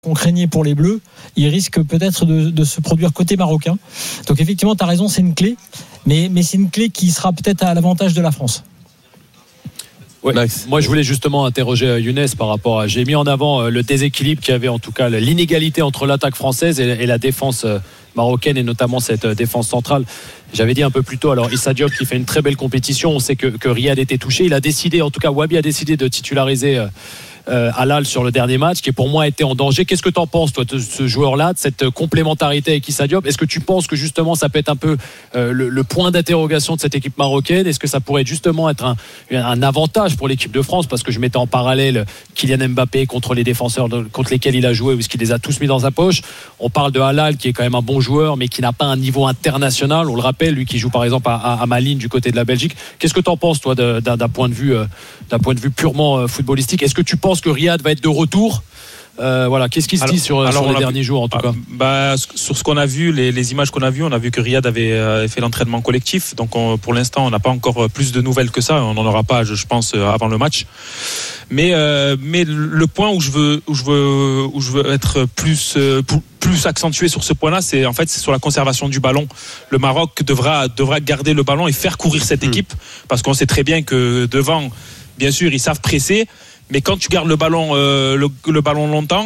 qu'on craignait pour les Bleus, il risque peut-être de se produire côté marocain. Donc effectivement, tu as raison, c'est une clé, mais c'est une clé qui sera peut-être à l'avantage de la France. Ouais. Moi je voulais justement interroger Younes par rapport à, j'ai mis en avant le déséquilibre qu'il y avait, en tout cas l'inégalité entre l'attaque française et la défense marocaine, et notamment cette défense centrale. J'avais dit un peu plus tôt, alors Issa Diop qui fait une très belle compétition, on sait que Riyad était touché, il a décidé, en tout cas Wabi a décidé de titulariser Halal sur le dernier match, qui pour moi était en danger. Qu'est-ce que tu en penses toi de ce joueur-là, de cette complémentarité avec Issa Diop? Est-ce que tu penses que justement ça peut être un peu le point d'interrogation de cette équipe marocaine? Est-ce que ça pourrait justement être un avantage pour l'équipe de France? Parce que je mettais en parallèle Kylian Mbappé contre les défenseurs contre lesquels il a joué, ou est-ce qu'il les a tous mis dans sa poche? On parle de Halal qui est quand même un bon joueur mais qui n'a pas un niveau international, on le rappelle, lui qui joue par exemple à Malines du côté de la Belgique. Qu'est-ce que tu en penses toi d'un point de vue purement footballistique? Est-ce que tu penses que Riyad va être de retour? Voilà, qu'est-ce qui se dit sur les derniers jours en tout cas? Sur ce qu'on a vu, les images qu'on a vues, on a vu que Riyad avait fait l'entraînement collectif. Donc pour l'instant, on n'a pas encore plus de nouvelles que ça. On n'en aura pas, je pense, avant le match. Mais le point où je veux être plus accentué sur ce point-là, c'est sur la conservation du ballon. Le Maroc devra garder le ballon et faire courir cette équipe, parce qu'on sait très bien que devant, bien sûr, ils savent presser. Mais quand tu gardes le ballon longtemps,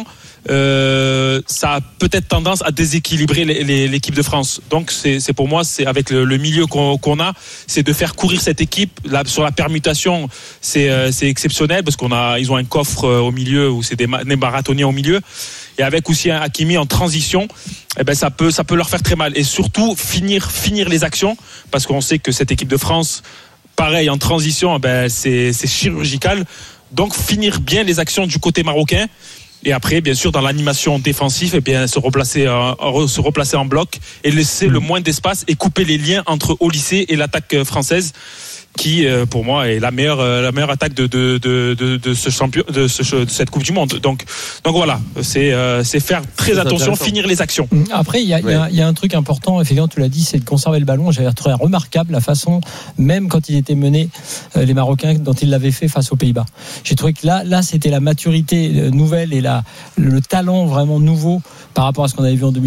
ça a peut-être tendance à déséquilibrer l'équipe de France. Donc c'est pour moi, c'est avec le milieu qu'on a, c'est de faire courir cette équipe. Là, sur la permutation, c'est exceptionnel, parce ils ont un coffre au milieu où c'est des marathoniens au milieu, et avec aussi un Hakimi en transition, ça peut leur faire très mal. Et surtout finir les actions, parce qu'on sait que cette équipe de France, pareil en transition, c'est chirurgical. Donc finir bien les actions du côté marocain, et après bien sûr dans l'animation défensive, se replacer en bloc et laisser le moins d'espace et couper les liens entre Olysée et l'attaque française, qui pour moi est la meilleure attaque de ce champion, de cette Coupe du Monde. Donc voilà, c'est faire très attention, finir les actions. Après il y a un truc important, effectivement tu l'as dit, c'est de conserver le ballon. J'avais trouvé remarquable la façon, même quand ils étaient menés, les Marocains, dont ils l'avaient fait face aux Pays-Bas. J'ai trouvé que là c'était la maturité nouvelle et le talent vraiment nouveau par rapport à ce qu'on avait vu en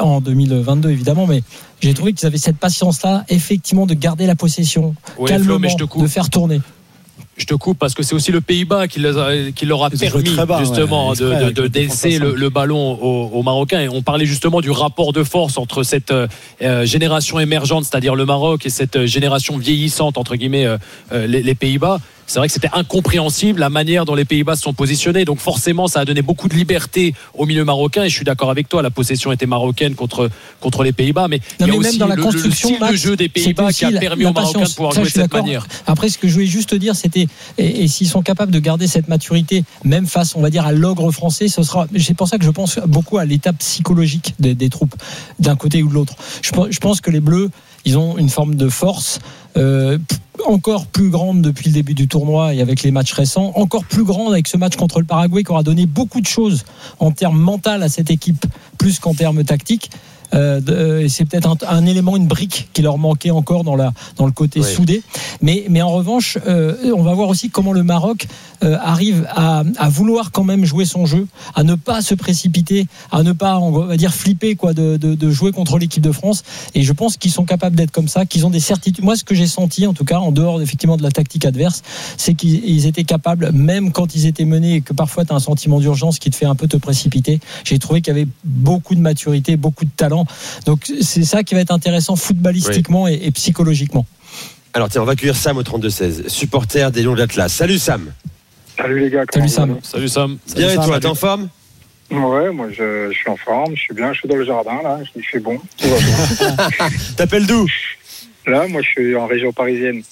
2022 évidemment, mais j'ai trouvé qu'ils avaient cette patience-là, effectivement, de garder la possession, calmement, de faire tourner. Je te coupe parce que c'est aussi le Pays-Bas qui leur a permis justement de laisser le ballon aux Marocains. Et on parlait justement du rapport de force entre cette génération émergente, c'est-à-dire le Maroc, et cette génération vieillissante, entre guillemets, les Pays-Bas. C'est vrai que c'était incompréhensible la manière dont les Pays-Bas se sont positionnés. Donc forcément, ça a donné beaucoup de liberté au milieu marocain. Et je suis d'accord avec toi, la possession était marocaine contre les Pays-Bas. Mais il y a aussi le style de jeu des Pays-Bas qui a permis aux Marocains de pouvoir jouer de cette manière. Après, ce que je voulais juste te dire, c'était, et s'ils sont capables de garder cette maturité, même face, on va dire, à l'ogre français, c'est pour ça que je pense beaucoup à l'étape psychologique des troupes, d'un côté ou de l'autre. Je pense que les Bleus, ils ont une forme de force encore plus grande depuis le début du tournoi et avec les matchs récents, encore plus grande avec ce match contre le Paraguay qui aura donné beaucoup de choses en termes mental à cette équipe, plus qu'en termes tactiques. C'est peut-être un élément, une brique qui leur manquait encore dans le côté soudé. Mais en revanche, on va voir aussi comment le Maroc arrive à vouloir quand même jouer son jeu, à ne pas se précipiter, à ne pas, on va dire, flipper de jouer contre l'équipe de France. Et je pense qu'ils sont capables d'être comme ça, qu'ils ont des certitudes. Moi, ce que j'ai senti, en tout cas, en dehors effectivement de la tactique adverse, c'est qu'ils étaient capables, même quand ils étaient menés et que parfois tu as un sentiment d'urgence qui te fait un peu te précipiter. J'ai trouvé qu'il y avait beaucoup de maturité, beaucoup de talent. Donc c'est ça qui va être intéressant footballistiquement et psychologiquement. Alors tiens, on va accueillir Sam au 32-16, supporter des Lions de l'Atlas. Salut Sam. Salut les gars. Salut Sam. Salut Sam. Bien, et toi, t'es en forme? Ouais, moi je suis en forme, je suis bien, je suis dans le jardin là, il fait bon, tout va bien. T'appelles d'où? Là, moi je suis en région parisienne.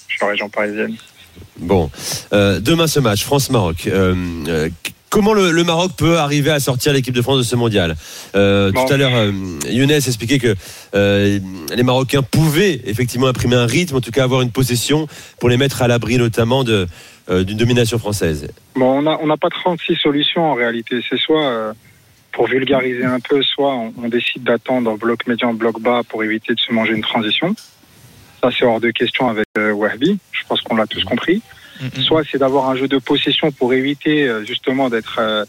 Bon, demain ce match, France-Maroc. Comment le Maroc peut arriver à sortir l'équipe de France de ce mondial? Tout à l'heure, Younes expliquait que les Marocains pouvaient effectivement imprimer un rythme, en tout cas avoir une possession pour les mettre à l'abri notamment d'une domination française. Bon, on n'a pas 36 solutions en réalité. C'est soit, pour vulgariser un peu, soit on décide d'attendre bloc médian, bloc bas pour éviter de se manger une transition. Ça, c'est hors de question avec Wahbi. Je pense qu'on l'a tous compris. Soit c'est d'avoir un jeu de possession pour éviter justement d'être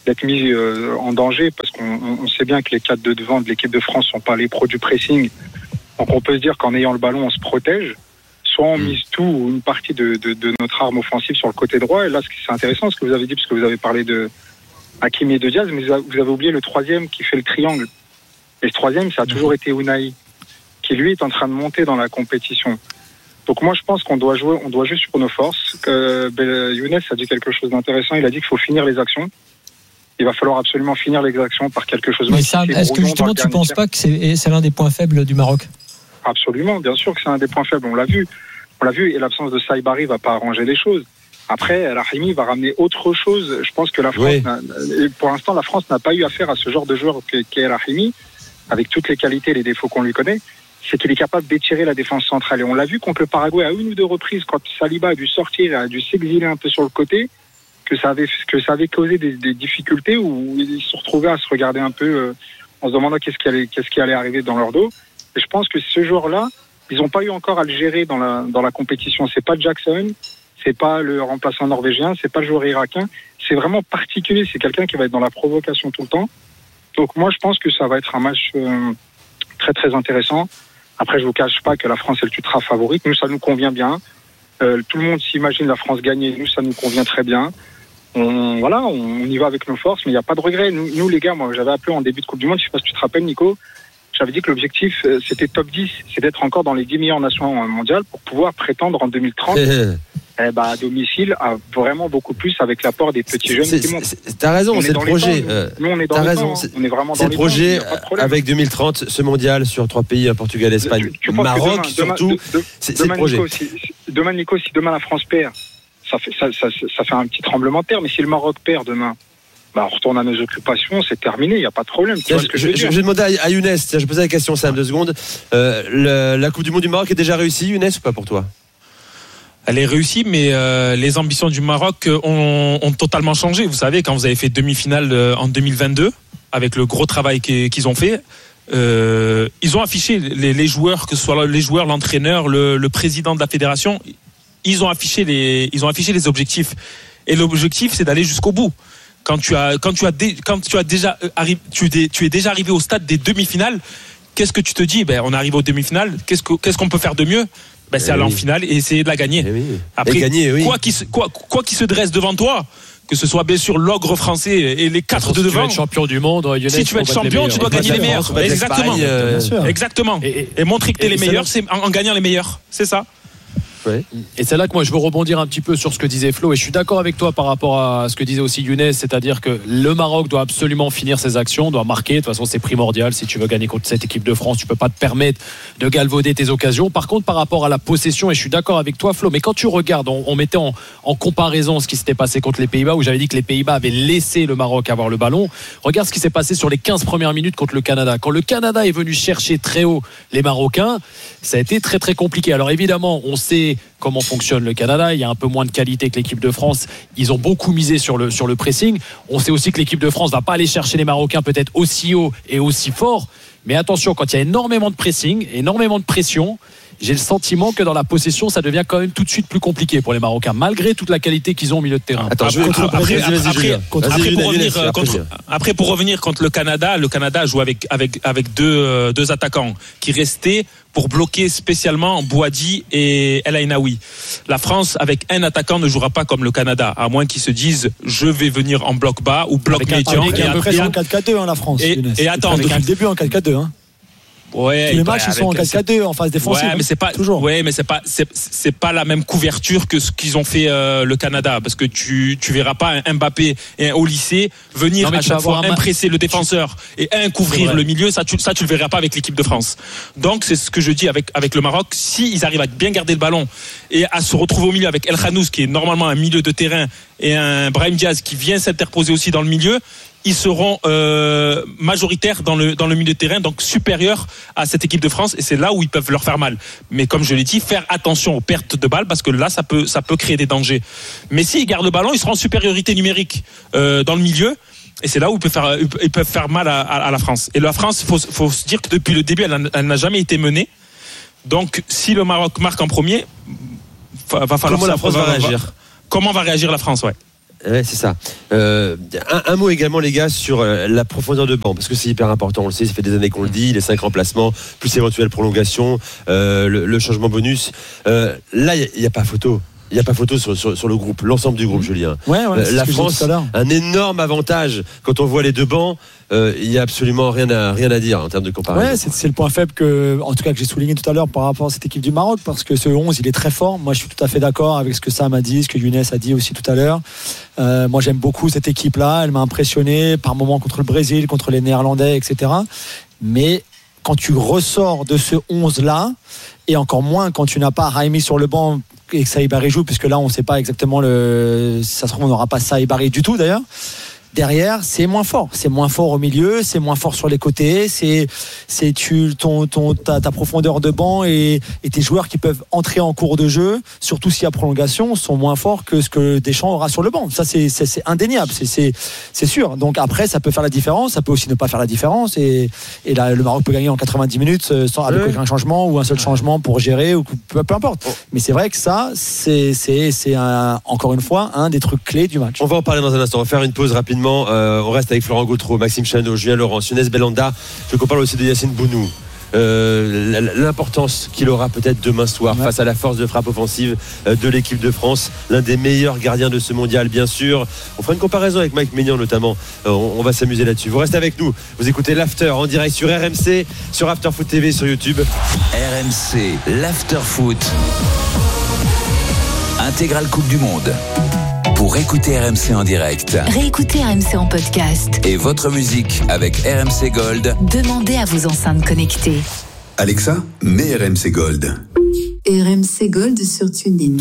d'être mis en danger, parce qu'on sait bien que les 4 de devant de l'équipe de France sont pas les pros du pressing. Donc on peut se dire qu'en ayant le ballon, on se protège. Soit on mise tout ou une partie de notre arme offensive sur le côté droit. Et là, c'est intéressant ce que vous avez dit, parce que vous avez parlé de Hakimi et de Diaz, mais vous avez oublié le troisième qui fait le triangle. Et ce troisième, ça a toujours été Unai, qui lui est en train de monter dans la compétition. Donc moi, je pense qu'on doit jouer sur nos forces. Younes a dit quelque chose d'intéressant. Il a dit qu'il faut finir les actions. Il va falloir absolument finir les actions par quelque chose. Mais ça, est-ce que justement tu ne penses pas que c'est l'un des points faibles du Maroc ? Absolument, bien sûr que c'est un des points faibles. On l'a vu, et l'absence de Saïbari va pas arranger les choses. Après, Rahimi va ramener autre chose. Je pense que la France, pour l'instant, la France n'a pas eu affaire à ce genre de joueur qu'est Rahimi, avec toutes les qualités et les défauts qu'on lui connaît. C'est qu'il est capable d'étirer la défense centrale. Et on l'a vu contre le Paraguay à une ou deux reprises, quand Saliba a dû sortir, a dû s'exiler un peu sur le côté, que ça avait causé des difficultés où ils se retrouvaient à se regarder un peu en se demandant qu'est-ce qui allait arriver dans leur dos. Et je pense que ce joueur-là, ils n'ont pas eu encore à le gérer dans la compétition. C'est pas Jackson, c'est pas le remplaçant norvégien, c'est pas le joueur irakien. C'est vraiment particulier. C'est quelqu'un qui va être dans la provocation tout le temps. Donc moi, je pense que ça va être un match très très intéressant. Après, je vous cache pas que la France est le ultra favorite. Nous, ça nous convient bien. Tout le monde s'imagine la France gagner. Nous, ça nous convient très bien. On y va avec nos forces, mais il n'y a pas de regret. Nous, les gars, moi, j'avais appelé en début de Coupe du Monde, je sais pas si tu te rappelles, Nico, j'avais dit que l'objectif, c'était top 10, c'est d'être encore dans les 10 meilleures nations mondiales pour pouvoir prétendre en 2030 à domicile à vraiment beaucoup plus avec l'apport des petits jeunes qui montent. T'as raison, c'est le projet. Nous, on est dans les temps. On est vraiment dans les temps. C'est le projet avec 2030, ce mondial sur 3 pays, Portugal, Espagne, Maroc, surtout. C'est le projet. Nico, si demain la France perd, ça fait un petit tremblement de terre, mais si le Maroc perd demain, on retourne à nos occupations, c'est terminé, il n'y a pas de problème. Je vais demander à Younes, je posais la question, Sam, 2 secondes. La Coupe du Monde du Maroc est déjà réussie, Younes, ou pas pour toi ? Elle est réussie, mais les ambitions du Maroc ont totalement changé. Vous savez, quand vous avez fait demi-finale en 2022, avec le gros travail qu'ils ont fait, ils ont affiché les joueurs, que ce soit les joueurs, l'entraîneur, le président de la fédération, ils ont affiché les objectifs. Et l'objectif, c'est d'aller jusqu'au bout. Quand tu es déjà arrivé au stade des demi-finales, qu'est-ce que tu te dis ? On est arrivé aux demi-finales. Qu'est-ce qu'on peut faire de mieux ? C'est aller en finale et essayer de la gagner. Après, quoi qui se dresse devant toi, que ce soit bien sûr l'ogre français et les 4 de devant. Si tu veux être champion du monde, Younes, si tu veux être champion, tu dois gagner les meilleurs. Exactement. Et montrer que tu es les meilleurs, c'est en gagnant les meilleurs. C'est ça. Ouais. Et c'est là que moi je veux rebondir un petit peu sur ce que disait Flo, et je suis d'accord avec toi par rapport à ce que disait aussi Younes, c'est-à-dire que le Maroc doit absolument finir ses actions, doit marquer, de toute façon c'est primordial. Si tu veux gagner contre cette équipe de France, tu peux pas te permettre de galvauder tes occasions. Par contre, par rapport à la possession, et je suis d'accord avec toi Flo, mais quand tu regardes, on mettait en comparaison ce qui s'était passé contre les Pays-Bas, où j'avais dit que les Pays-Bas avaient laissé le Maroc avoir le ballon. Regarde ce qui s'est passé sur les 15 premières minutes contre le Canada. Quand le Canada est venu chercher très haut les Marocains, ça a été très très compliqué. Alors évidemment, on sait comment fonctionne le Canada, il y a un peu moins de qualité que l'équipe de France, ils ont beaucoup misé sur le pressing. On sait aussi que l'équipe de France va pas aller chercher les Marocains peut-être aussi haut et aussi fort, mais attention, quand il y a énormément de pressing, énormément de pression, j'ai le sentiment que dans la possession, ça devient quand même tout de suite plus compliqué pour les Marocains, malgré toute la qualité qu'ils ont au milieu de terrain. Après, pour revenir contre le Canada joue avec deux attaquants qui restaient pour bloquer spécialement Bouhaddi et El Ainaoui. La France, avec un attaquant, ne jouera pas comme le Canada, à moins qu'ils se disent je vais venir en bloc bas ou bloc médian. Il y a un pressing en 4-4-2 la France. Et attends, depuis le début en 4-4-2. Ouais, tous les matchs ils sont en 4-4-2 en phase défensive. Ouais, mais c'est pas toujours. Ouais, mais c'est pas la même couverture que ce qu'ils ont fait le Canada, parce que tu verras pas un Mbappé et un Olysée venir à chaque fois impresser le défenseur et couvrir le milieu, ça tu le verras pas avec l'équipe de France. Donc c'est ce que je dis avec le Maroc, si ils arrivent à bien garder le ballon et à se retrouver au milieu avec El Khanous qui est normalement un milieu de terrain et un Brahim Diaz qui vient s'interposer aussi dans le milieu, ils seront majoritaires dans le milieu de terrain, donc supérieurs à cette équipe de France, et c'est là où ils peuvent leur faire mal. Mais comme je l'ai dit, faire attention aux pertes de balles, parce que là ça peut créer des dangers. Mais s'ils gardent le ballon, ils seront en supériorité numérique dans le milieu, et c'est là où ils peuvent faire mal à la France. Et la France, faut se dire que depuis le début, elle n'a jamais été menée. Donc si le Maroc marque en premier, va falloir comment la France va réagir. Comment va réagir la France, ouais. Ouais, c'est ça. Un mot également, les gars, sur la profondeur de banc, parce que c'est hyper important. On le sait, ça fait des années qu'on le dit. Les 5 remplacements, plus éventuelle prolongation, le changement bonus. Là, il n'y a pas photo. Il n'y a pas photo sur le groupe, l'ensemble du groupe, Julien. La France, un énorme avantage quand on voit les deux bancs. Il n'y a absolument rien à dire en termes de comparaison. Ouais, c'est le point faible que j'ai souligné tout à l'heure par rapport à cette équipe du Maroc, parce que ce 11, il est très fort. Moi, je suis tout à fait d'accord avec ce que Sam a dit, ce que Younes a dit aussi tout à l'heure. Moi, j'aime beaucoup cette équipe-là. Elle m'a impressionné par moments contre le Brésil, contre les Néerlandais, etc. Mais quand tu ressors de ce 11-là, et encore moins quand tu n'as pas Raimi sur le banc et que Saïbari joue, puisque là, on ne sait pas exactement ça se trouve, on n'aura pas Saïbari du tout d'ailleurs. Derrière, c'est moins fort. C'est moins fort au milieu, c'est moins fort sur les côtés. Ta profondeur de banc et tes joueurs qui peuvent entrer en cours de jeu, surtout s'il y a prolongation, sont moins forts que ce que Deschamps aura sur le banc. Ça, c'est indéniable, c'est sûr. Donc après, ça peut faire la différence, ça peut aussi ne pas faire la différence. Et là, le Maroc peut gagner en 90 minutes avec aucun changement ou un seul changement pour gérer ou peu importe. Mais c'est vrai que ça, c'est encore une fois un des trucs clés du match. On va en parler dans un instant. On va faire une pause rapidement. On reste avec Florent Gautreau, Maxime Chanot, Julien Laurence, Younes Belhanda. Je veux qu'on parle aussi de Yacine Bounou. L'importance qu'il aura peut-être demain soir face à la force de frappe offensive de l'équipe de France, l'un des meilleurs gardiens de ce mondial, bien sûr. On fera une comparaison avec Mike Maignan notamment. On va s'amuser là-dessus. Vous restez avec nous. Vous écoutez l'After en direct sur RMC, sur After Foot TV, sur YouTube. RMC, l'After Foot. Intégrale Coupe du Monde. Pour écouter RMC en direct, réécoutez RMC en podcast et votre musique avec RMC Gold, demandez à vos enceintes connectées. Alexa, mets RMC Gold. RMC Gold sur TuneIn.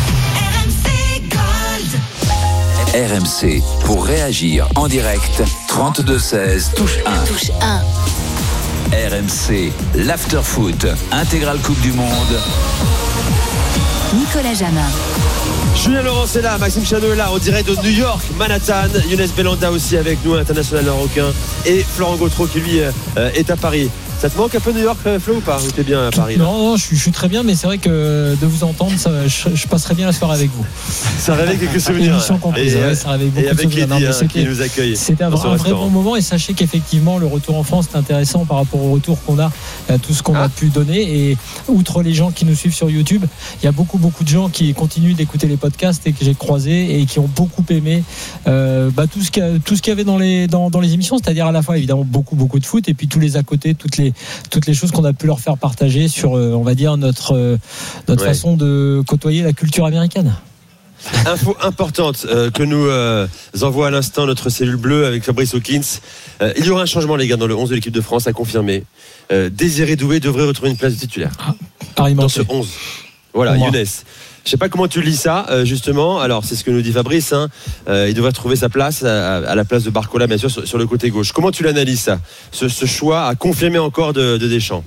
RMC, pour réagir en direct, 32-16, touche 1. Touche 1. RMC, l'After Foot, intégrale Coupe du Monde. Nicolas Jamin. Julien Laurence est là, Maxime Chanot est là, on dirait de New York, Manhattan. Younes Belhanda aussi avec nous, international marocain. Et Florent Gautreau qui lui est à Paris. Ça te manque un peu New York, Flo, ou pas? Ou t'es bien à Paris là? Non, je suis très bien, mais c'est vrai que de vous entendre, je passerai bien la soirée avec vous. Ça réveille quelques souvenirs. Ça réveille beaucoup de souvenirs. Non, qui nous accueille. C'était un vrai bon moment, et sachez qu'effectivement, le retour en France est intéressant par rapport au retour qu'on a, à tout ce qu'on a pu donner. Et outre les gens qui nous suivent sur YouTube, il y a beaucoup de gens qui continuent d'écouter les podcasts et que j'ai croisés et qui ont beaucoup aimé tout ce qu'il y avait dans les émissions, c'est-à-dire à la fois évidemment beaucoup de foot et puis tous les à côté, toutes les choses qu'on a pu leur faire partager sur, on va dire, notre façon de côtoyer la culture américaine. Info importante que nous envoie à l'instant notre cellule bleue avec Fabrice Hawkins. Il y aura un changement, les gars, dans le 11 de l'équipe de France, à confirmer. Désiré Doué devrait retrouver une place de titulaire dans ce 11. Voilà, Younes. Je ne sais pas comment tu lis ça, justement. Alors, c'est ce que nous dit Fabrice. Il devrait trouver sa place à la place de Barcola, bien sûr, sur le côté gauche. Comment tu l'analyses, ça, ce choix à confirmer encore de Deschamps?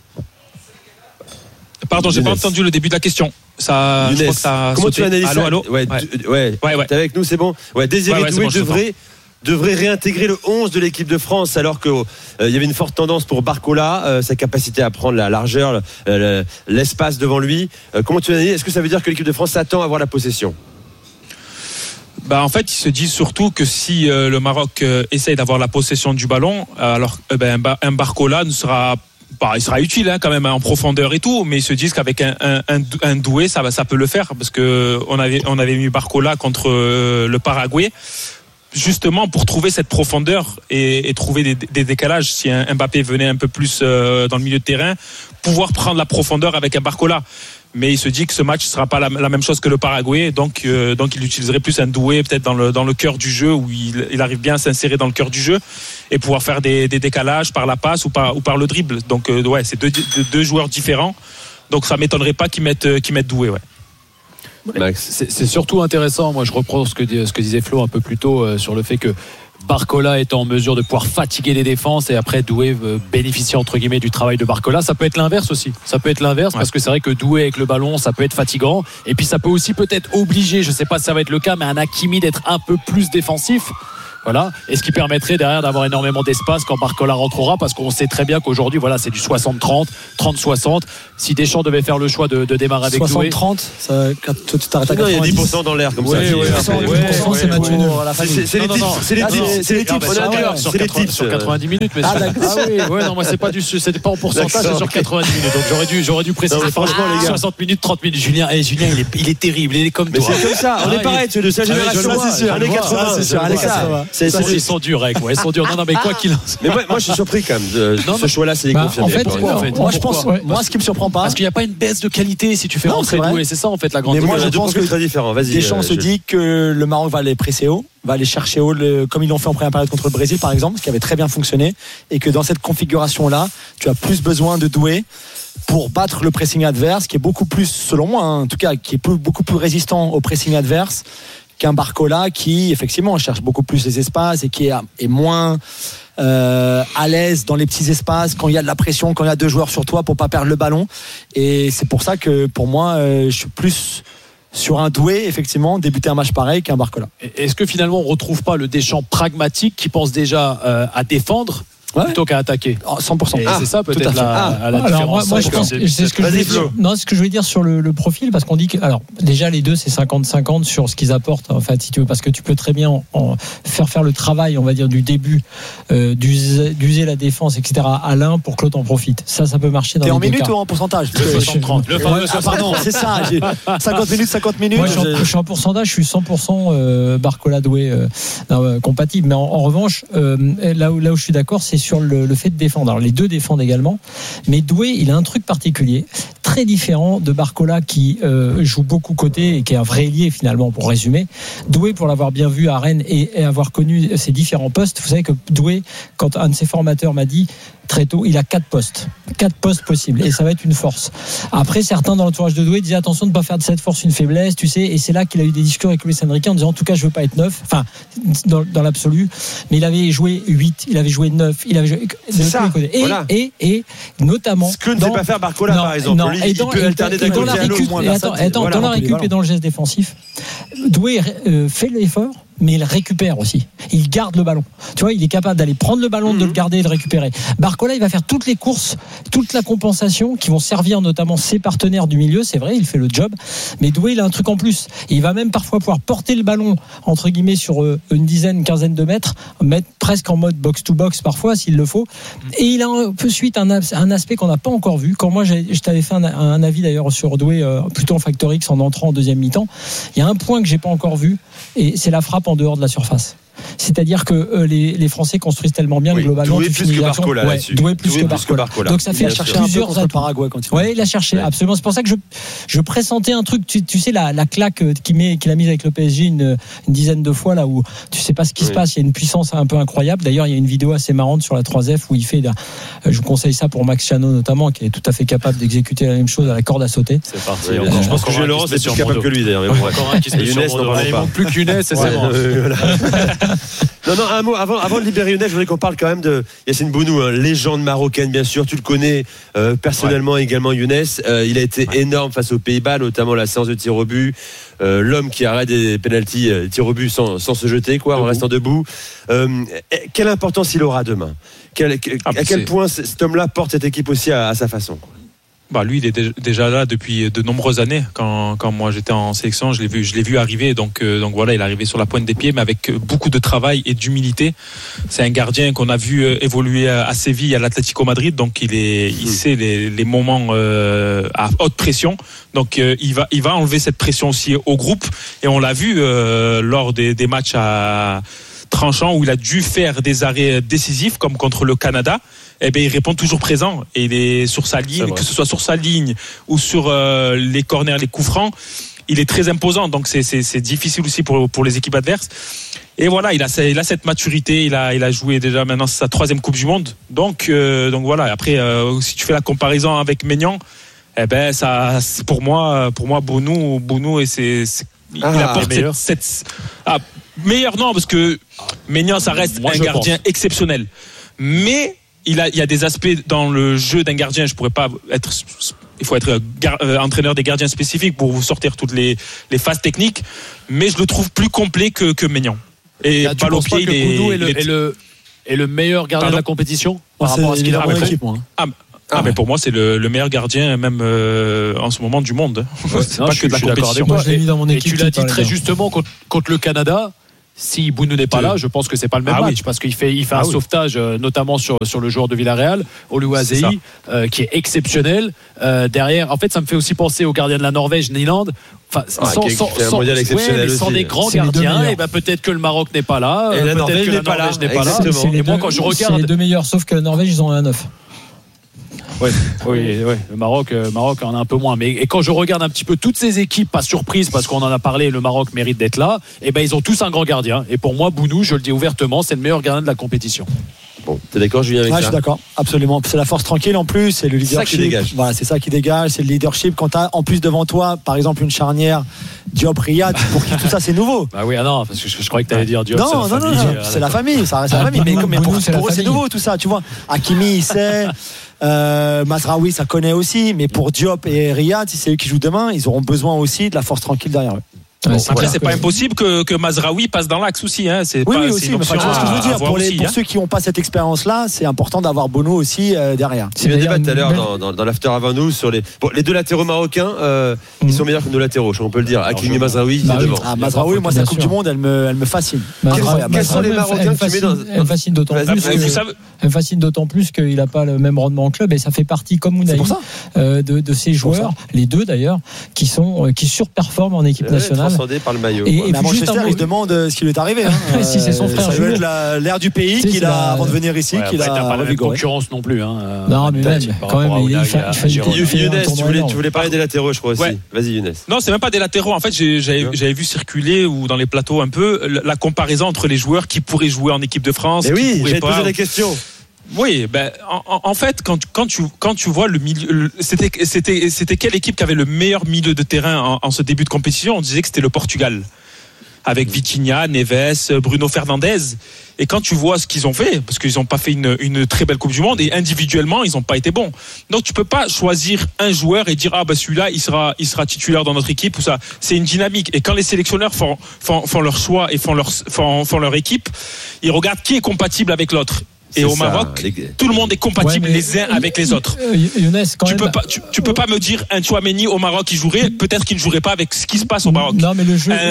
Pardon, j'ai pas entendu le début de la question. Ça, Younes, je crois que ça comment tu analyses ça? Allô. Ouais. T'es avec nous, c'est bon. Désiré Doué devrait réintégrer le 11 de l'équipe de France, alors qu'il y avait une forte tendance pour Barcola, sa capacité à prendre la largeur, l'espace devant lui. Comment tu analyses? Est-ce que ça veut dire que l'équipe de France s'attend à avoir la possession? En fait, ils se disent surtout que si le Maroc essaye d'avoir la possession du ballon, alors un Barcola il sera utile quand même en profondeur et tout, mais ils se disent qu'avec un Doué, ça peut le faire, parce que on avait mis Barcola contre le Paraguay, justement pour trouver cette profondeur et trouver des décalages. Si un Mbappé venait un peu plus dans le milieu de terrain, pouvoir prendre la profondeur avec un Barcola. Mais il se dit que ce match ne sera pas la même chose que le Paraguay, donc il utiliserait plus un Doué peut-être dans le cœur du jeu, où il arrive bien à s'insérer dans le cœur du jeu et pouvoir faire des décalages par la passe ou par le dribble. Donc c'est deux joueurs différents, donc ça m'étonnerait pas qu'ils mettent Doué. Max, c'est surtout intéressant. Moi, je reprends ce que disait Flo un peu plus tôt sur le fait que Barcola est en mesure de pouvoir fatiguer les défenses et après Doué bénéficier entre guillemets du travail de Barcola. Ça peut être l'inverse aussi. Parce que c'est vrai que Doué avec le ballon, ça peut être fatigant, et puis ça peut aussi peut-être obliger, je sais pas si ça va être le cas, mais un Hakimi d'être un peu plus défensif. Voilà. Et ce qui permettrait derrière d'avoir énormément d'espace quand Barcola rentrera, parce qu'on sait très bien qu'aujourd'hui, voilà, c'est du 60-30, 30-60. Si Deschamps devait faire le choix de démarrer avec 60-30, tu t'arrêtes à 90. Il y a 10% dans l'air comme ça. 10%, c'est Mathieu Neu. C'est les tips. Sur 90 minutes, mais non, moi, c'était pas en pourcentage, c'est sur 90 minutes. Donc j'aurais dû préciser. Franchement, les gars. 60 minutes, 30 minutes. Julien, il est terrible. Il est comme toi. Mais c'est comme ça. On est pareil, de sa génération. C'est sûr. Années 80. Ils sont durs, ils sont durs. Non, mais quoi qu'il en soit. Mais moi, je suis surpris quand même. Ce choix-là, c'est confirmé. Moi, je pense. Moi, ce qui me surprend pas. Parce qu'il n'y a pas une baisse de qualité si tu fais rentrer Doué. C'est ça, en fait, la grande. Mais moi, je pense que c'est très différent. Vas-y. Deschamps se dit que le Maroc va les presser haut, va aller chercher haut, comme ils l'ont fait en première période contre le Brésil, par exemple, ce qui avait très bien fonctionné, et que dans cette configuration-là, tu as plus besoin de Doué pour battre le pressing adverse, qui est beaucoup plus, selon moi, en tout cas, qui est beaucoup plus résistant au pressing adverse qu'un Barcola qui, effectivement, cherche beaucoup plus les espaces et qui est moins à l'aise dans les petits espaces quand il y a de la pression, quand il y a 2 joueurs sur toi pour pas perdre le ballon. Et c'est pour ça que, pour moi, je suis plus sur un Doué, effectivement, débuter un match pareil qu'un Barcola. Est-ce que finalement on retrouve pas le Deschamps pragmatique qui pense déjà à défendre plutôt qu'à attaquer? 100%. C'est ça peut-être la différence. Moi, je pense que c'est ce que je voulais dire sur le profil, parce qu'on dit que, alors, déjà, les deux, c'est 50-50 sur ce qu'ils apportent, en fait, si tu veux, parce que tu peux très bien faire le travail, on va dire, du début, d'user la défense, etc., à l'un pour que l'autre en profite. Ça peut marcher dans les deux cas. T'es en minutes ou en pourcentage? Le 60-30. Pardon, c'est ça. 50 minutes. Moi, je suis en pourcentage, je suis 100% Barcola Doué compatible. Mais en revanche, là où je suis d'accord, c'est sur le fait de défendre. Alors les deux défendent également, mais Doué, il a un truc particulier, très différent de Barcola qui joue beaucoup côté et qui est un vrai ailier finalement, pour résumer. Doué, pour l'avoir bien vu à Rennes et avoir connu ses différents postes, vous savez que Doué, quand un de ses formateurs m'a dit très tôt, il a 4 postes possibles, et ça va être une force. Après, certains dans l'entourage de Doué disaient attention de ne pas faire de cette force une faiblesse, tu sais, et c'est là qu'il a eu des discussions avec Luis Enrique en disant en tout cas je veux pas être 9, enfin dans l'absolu, mais il avait joué 8, il avait joué 9, il avait joué de tous les côtés. Et notamment ce que ne sait pas faire Barcola par exemple. Il peut alterner d'un côté à l'autre. Dans la récup et dans le geste défensif, Doué fait l'effort, mais il récupère aussi. Il garde le ballon. Tu vois, il est capable d'aller prendre le ballon, de le garder et de le récupérer. Barcola, il va faire toutes les courses, toute la compensation qui vont servir notamment ses partenaires du milieu. C'est vrai, il fait le job. Mais Doué, il a un truc en plus. Il va même parfois pouvoir porter le ballon, entre guillemets, sur une quinzaine de mètres, mettre presque en mode box-to-box parfois, s'il le faut. Et il a un peu suite un aspect qu'on n'a pas encore vu. Quand moi, je t'avais fait un avis d'ailleurs sur Doué, plutôt en Factor X, en entrant en deuxième mi-temps. Il y a un point que j'ai pas encore vu, et c'est la frappe en dehors de la surface. C'est-à-dire que les Français construisent tellement bien globalement. Doué plus que Barcola là-dessus. Doué plus que Barcola. Donc ça fait plusieurs atouts. Paraguay quand il il a cherché, absolument. C'est pour ça que je pressentais un truc. Tu sais la claque qu'il a mise avec le PSG une dizaine de fois là où tu sais pas ce qui se passe. Il y a une puissance un peu incroyable. D'ailleurs, il y a une vidéo assez marrante sur la 3F où il fait. Je vous conseille ça pour Max Chano notamment, qui est tout à fait capable d'exécuter la même chose à la corde à sauter. C'est parti. Je pense que Laurent c'est plus capable que lui d'ailleurs. Younes n'en parle plus que Younes, c'est bon. Non, un mot avant de libérer Younes, je voudrais qu'on parle quand même de Yassine Bounou, légende marocaine bien sûr, tu le connais personnellement également Younes, il a été énorme face aux Pays-Bas, notamment la séance de tir au but, l'homme qui arrête des pénaltys tir au but sans se jeter en restant debout. Quelle importance il aura demain? À quel point cet homme-là porte cette équipe aussi à sa façon? Lui, il est déjà là depuis de nombreuses années. Quand moi j'étais en sélection, je l'ai vu arriver. Donc voilà, il est arrivé sur la pointe des pieds, mais avec beaucoup de travail et d'humilité. C'est un gardien qu'on a vu évoluer à Séville, à l'Atlético Madrid. Donc il sait les moments à haute pression. Donc il va enlever cette pression aussi au groupe. Et on l'a vu lors des matchs tranchants où il a dû faire des arrêts décisifs, comme contre le Canada. Il répond toujours présent et il est sur sa ligne, que ce soit sur sa ligne ou sur les corners, les coups francs, il est très imposant. Donc c'est difficile aussi pour les équipes adverses. Et voilà, il a cette maturité, il a joué déjà maintenant sa 3e Coupe du Monde. Donc voilà. Après, si tu fais la comparaison avec Maignan, ça pour moi Bounou et il apporte cette meilleur non, parce que Maignan ça reste un gardien exceptionnel, mais il y a des aspects dans le jeu d'un gardien. Il faut être entraîneur des gardiens spécifiques pour vous sortir toutes les phases techniques, mais je le trouve plus complet que Maignan. Et tu penses pas que Bounou est le meilleur gardien de la compétition par rapport à ce qu'il a montré? Mais pour moi, c'est le meilleur gardien, même en ce moment, du monde. C'est pas que de la compétition. Moi, je l'ai mis dans mon équipe. Et tu l'as dit très justement contre le Canada. Si Bounou n'est pas là, je pense que c'est pas le même match parce qu'il fait un sauvetage, notamment sur le joueur de Villarreal, Oluwaseyi, qui est exceptionnel. Derrière, en fait, ça me fait aussi penser au gardien de la Norvège, Nyland. Enfin, sans des grands gardiens, et peut-être que le Maroc n'est pas là, et la Norvège n'est pas là. Et moi, quand je regarde, c'est les deux meilleurs, sauf que la Norvège, ils ont un 9. Oui. Le Maroc en a un peu moins. Mais et quand je regarde un petit peu toutes ces équipes, pas surprise parce qu'on en a parlé, le Maroc mérite d'être là. Et ils ont tous un grand gardien. Et pour moi, Bounou, je le dis ouvertement, c'est le meilleur gardien de la compétition. Bon, t'es d'accord, Julien, avec ça? Je suis d'accord, absolument. C'est la force tranquille en plus, c'est le leadership. C'est ça qui dégage. Voilà, c'est ça qui dégage, c'est le leadership. Quand t'as en plus devant toi, par exemple, une charnière Diop-Riyad, pour qui tout ça c'est nouveau. Non, parce que je croyais que t'allais dire Diop. Non, c'est la famille, ça reste la famille. Mais pour eux, c'est nouveau tout ça, tu vois. Hakimi, il sait. Mazraoui, ça connaît aussi. Mais pour Diop et Riyad, si c'est eux qui jouent demain, ils auront besoin aussi de la force tranquille derrière eux. Après, c'est pas impossible que Mazraoui passe dans l'axe aussi. C'est aussi. Une option ce que je veux dire. Pour ceux qui n'ont pas cette expérience-là, c'est important d'avoir Bono aussi derrière. C'est bien débat tout à l'heure dans l'after avant nous sur les deux latéraux marocains. Ils sont meilleurs que nos latéraux, on peut le dire. Hakimi, Mazraoui, c'est devant. Mazraoui, moi, sa Coupe du Monde, elle me fascine. Quels sont les Marocains qui met dans? Elle me fascine d'autant plus qu'il n'a pas le même rendement en club et ça fait partie, comme Ounahi, de ces joueurs, les deux d'ailleurs, qui surperforment en équipe nationale. Par le maillot. Et à Manchester, il se demande ce qui lui est arrivé. Si c'est son frère. Ça doit être l'air du pays qu'il a avant de venir ici, qu'il a. T'as pas la même concurrence non plus. Non, mais même quand même. Younes, tu voulais parler des latéraux, je crois aussi. Vas-y, Younes. Non, c'est même pas des latéraux. En fait, j'avais vu circuler ou dans les plateaux un peu la comparaison entre les joueurs qui pourraient jouer en équipe de France. Mais oui, j'allais te poser la question. Oui, en fait, quand tu vois le milieu, c'était quelle équipe qui avait le meilleur milieu de terrain en ce début de compétition? On disait que c'était le Portugal, avec Vitinha, Neves, Bruno Fernandes. Et quand tu vois ce qu'ils ont fait, parce qu'ils n'ont pas fait une très belle Coupe du Monde, et individuellement, ils n'ont pas été bons. Donc tu peux pas choisir un joueur et dire celui-là, il sera titulaire dans notre équipe ou ça. C'est une dynamique. Et quand les sélectionneurs font leur choix et font leur équipe, ils regardent qui est compatible avec l'autre. Et au Maroc, tout le monde est compatible les uns avec les autres. Younes, tu peux pas me dire un Chouameni au Maroc qui jouerait, peut-être qu'il ne jouerait pas avec ce qui se passe au Maroc. Non, mais le jeu.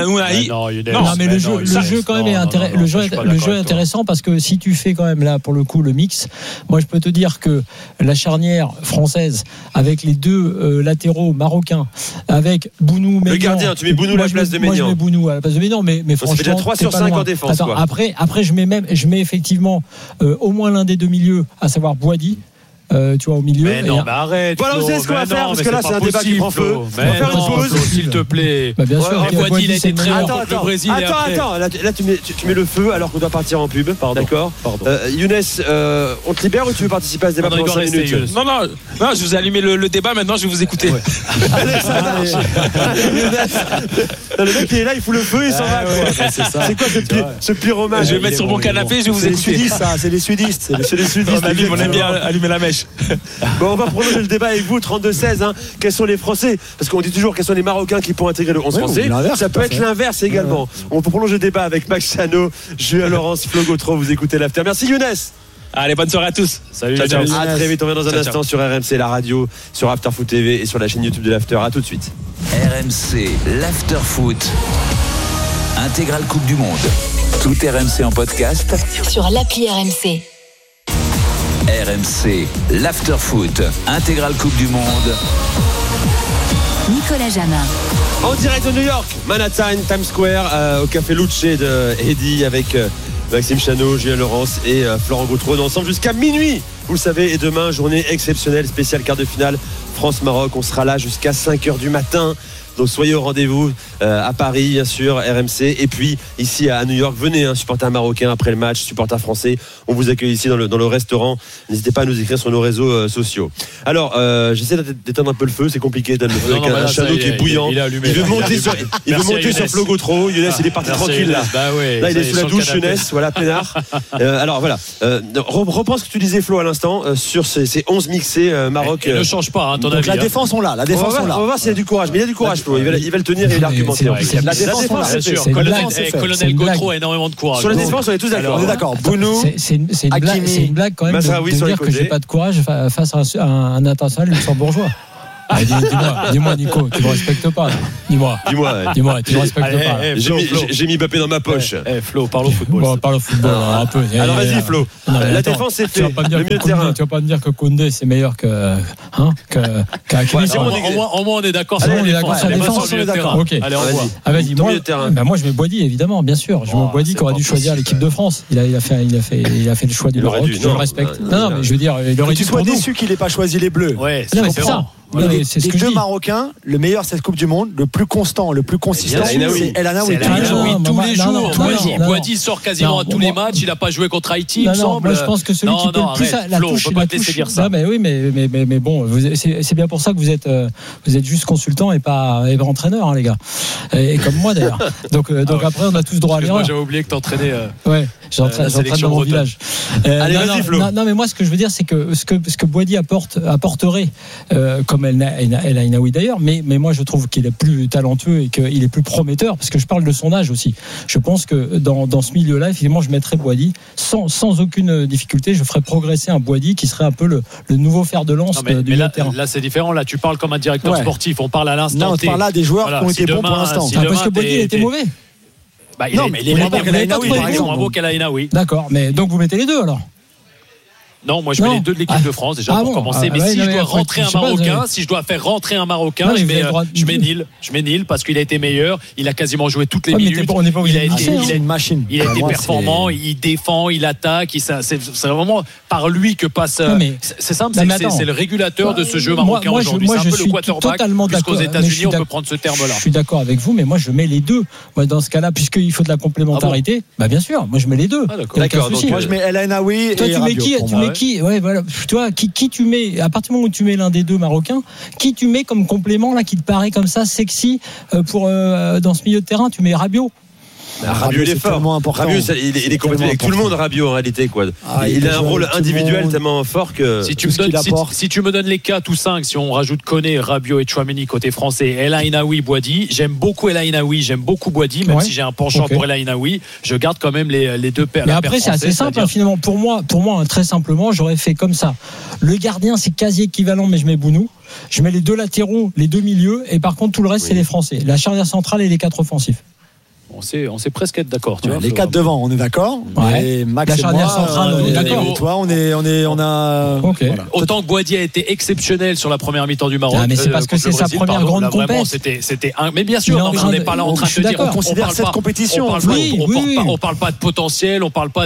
Le jeu quand même est intéressant parce que si tu fais quand même là pour le coup le mix, moi je peux te dire que la charnière française avec les deux latéraux marocains, avec Bounou, le gardien, tu mets Bounou à la place de Ménian. Moi je mets Bounou à la place de Ménian, mais franchement, ça fait déjà 3 sur 5 en défense. Attends, après je mets effectivement au moins l'un des deux milieux, à savoir Boadi. Tu vois, au milieu. Mais non, mais arrête. Voilà, vous savez ce qu'on va faire, parce que là, c'est un débat qui prend feu. On va faire une pause, s'il te plaît. Bien sûr. Boadi, il a été très bon contre le Brésil. Attends. Là, tu mets le feu alors qu'on doit partir en pub. D'accord. Younes, on te libère ou tu veux participer à ce débat pendant 5 minutes? Non, je vous ai allumé le débat, maintenant je vais vous écouter. Allez, ça marche. Le mec, il est là, il fout le feu et s'en va. C'est quoi ce pyromane? Je vais mettre sur mon canapé, je vais vous écouter. C'est les sudistes. C'est les sudistes. On aime bien allumer la mèche. Bon, on va prolonger le débat avec vous, 32-16. Quels sont les Français? Parce qu'on dit toujours quels sont les Marocains qui pourront intégrer le 11 français. Ça peut être l'inverse également. On peut prolonger le débat avec Max Chano, Julien Laurence, Flo Gautreau. Vous écoutez l'after. Merci Younes. Allez, bonne soirée à tous. Salut. Ciao. À très vite. On revient dans un instant sur RMC, la radio, sur After Foot TV et sur la chaîne YouTube de l'after. À tout de suite. RMC, l'after foot. Intégrale Coupe du Monde. Tout RMC en podcast sur l'appli RMC. RMC, l'after-foot, intégrale Coupe du Monde. Nicolas Jamin. En direct de New York, Manhattan, Times Square, au Café Luce de Eddy avec Maxime Chano, Julien Laurence et Florent Gautreau. On est ensemble jusqu'à minuit, vous le savez. Et demain, journée exceptionnelle, spéciale quart de finale France-Maroc. On sera là jusqu'à 5h du matin. Donc soyez au rendez-vous à Paris, bien sûr, RMC. Et puis ici à New York, venez, supporters marocains après le match, supporters français. On vous accueille ici dans le restaurant. N'hésitez pas à nous écrire sur nos réseaux sociaux. Alors, j'essaie d'éteindre un peu le feu. C'est compliqué d'éteindre le feu avec un Chano qui est bouillant. Il veut monter sur Flo Gautreau. Younes, il est parti tranquille là. Là, il est sous la douche, Younes. Voilà, peinard. Alors voilà. Reprends ce que tu disais, Flo, à l'instant, sur ces 11 mixés Maroc. Ne change pas, ton avis. Donc la défense, on l'a. On va voir s'il y a du courage. Mais il y a du courage. Flo. Il va le tenir et il va argumenter. La défense, c'est sûr. Colonel Gautreau a énormément de courage. Sur la défense, on est tous d'accord. On est d'accord. Bounou, c'est une blague quand même de dire que j'ai pas de courage face à un international luxembourgeois. Dis-moi, Nico, tu me respectes pas. Dis-moi, tu me respectes pas. J'ai mis Mbappé dans ma poche. Flo, parle au football. Bon, parle au football un peu. Alors vas-y, Flo. La défense, c'est fait. Le milieu de terrain. Tu vas pas me dire que Koundé c'est meilleur qu'Hakimi. Au moins, on est d'accord. On est d'accord sur la défense. Ok. Allez, on voit. Vas-y, moi je mets Boady évidemment, bien sûr. Je mets Boady qui aurait dû choisir l'équipe de France. Il a fait le choix du Maroc. Je le respecte. Non, mais je veux dire, il aurait dû. Tu sois déçu qu'il n'ait pas choisi les Bleus. Ouais, c'est ça. Les deux Marocains, le meilleur cette Coupe du Monde, le plus constant, le plus consistant, c'est El Anaoui. Tous les jours. Boady sort quasiment à tous les matchs. Il n'a pas joué contre Haïti, il me semble. Moi, je pense que celui qui peut le plus la touche, on peut pas te laisser dire ça. Mais oui, mais bon, c'est bien pour ça que vous êtes juste consultant et pas entraîneur, les gars. Et comme moi d'ailleurs. Donc après, on a tous droit à l'erreur. Moi, j'avais oublié que t'entraînais. Ouais, j'entraîne dans mon village. Allez, vas-y, Flo. Non, mais moi, ce que je veux dire, c'est que ce que Boady apporterait, comme El Ainaoui d'ailleurs, mais moi je trouve qu'il est plus talentueux et qu'il est plus prometteur, parce que je parle de son âge aussi. Je pense que dans ce milieu-là, effectivement, je mettrais Boady sans aucune difficulté. Je ferais progresser un Boady qui serait un peu le nouveau fer de lance du milieu de terrain. Là, c'est différent. Là, tu parles comme un directeur sportif. On parle à l'instant. Non, on parle là des joueurs qui ont été bons pour l'instant. Parce que Boady était mauvais. Il est moins beau qu'El Ainaoui. D'accord, mais donc vous mettez les deux alors. Non, moi je mets les deux de l'équipe de France déjà pour commencer. Mais si je dois rentrer un Marocain, si je dois faire rentrer un Marocain, je mets Nil parce qu'il a été meilleur. Il a quasiment joué toutes les minutes. Il a une machine. Il a été performant. Il défend, il attaque. C'est vraiment par lui que passe. C'est simple, c'est le régulateur de ce jeu marocain aujourd'hui. C'est un peu le quarterback. Puisqu'aux États-Unis on peut prendre ce terme-là. Je suis d'accord avec vous, mais moi je mets les deux. Moi dans ce cas-là, puisqu'il faut de la complémentarité, bien sûr, moi je mets les deux. D'accord. Moi je mets El Ainaoui. Toi tu mets qui? Ouais, voilà. Toi, qui tu mets, à partir du moment où tu mets l'un des deux Marocains, qui tu mets comme complément là qui te paraît comme ça sexy pour dans ce milieu de terrain? Tu mets Rabiot. Rabiot, il est fort. Rabiot, il est complètement avec tout le monde. Rabiot en réalité, quoi. Il a un rôle individuel tellement fort que. Si tu me donnes les 4 ou 5, si on rajoute Koné, Rabiot et Tchouaméni côté français, El Ainaoui, Boady. J'aime beaucoup El Ainaoui, j'aime beaucoup Boady, même si j'ai un penchant pour El Ainaoui. Je garde quand même les deux paires. Mais après, c'est assez simple finalement. Pour moi, très simplement, j'aurais fait comme ça. Le gardien, c'est quasi équivalent, mais je mets Bounou. Je mets les deux latéraux, les deux milieux, et par contre tout le reste, c'est les Français. La charnière centrale et les 4 offensifs. On sait presque être d'accord. Les 4 devant, on est d'accord. Ouais. Max la charnière centrale, on est d'accord. Et toi, on a. Okay. Voilà. Autant que Boady a été exceptionnel sur la première mi-temps du Maroc. Mais c'est parce que c'est sa première grande compétition. Mais bien sûr, on n'est pas là en train de te dire. On considère cette compétition. On parle pas de potentiel, on parle pas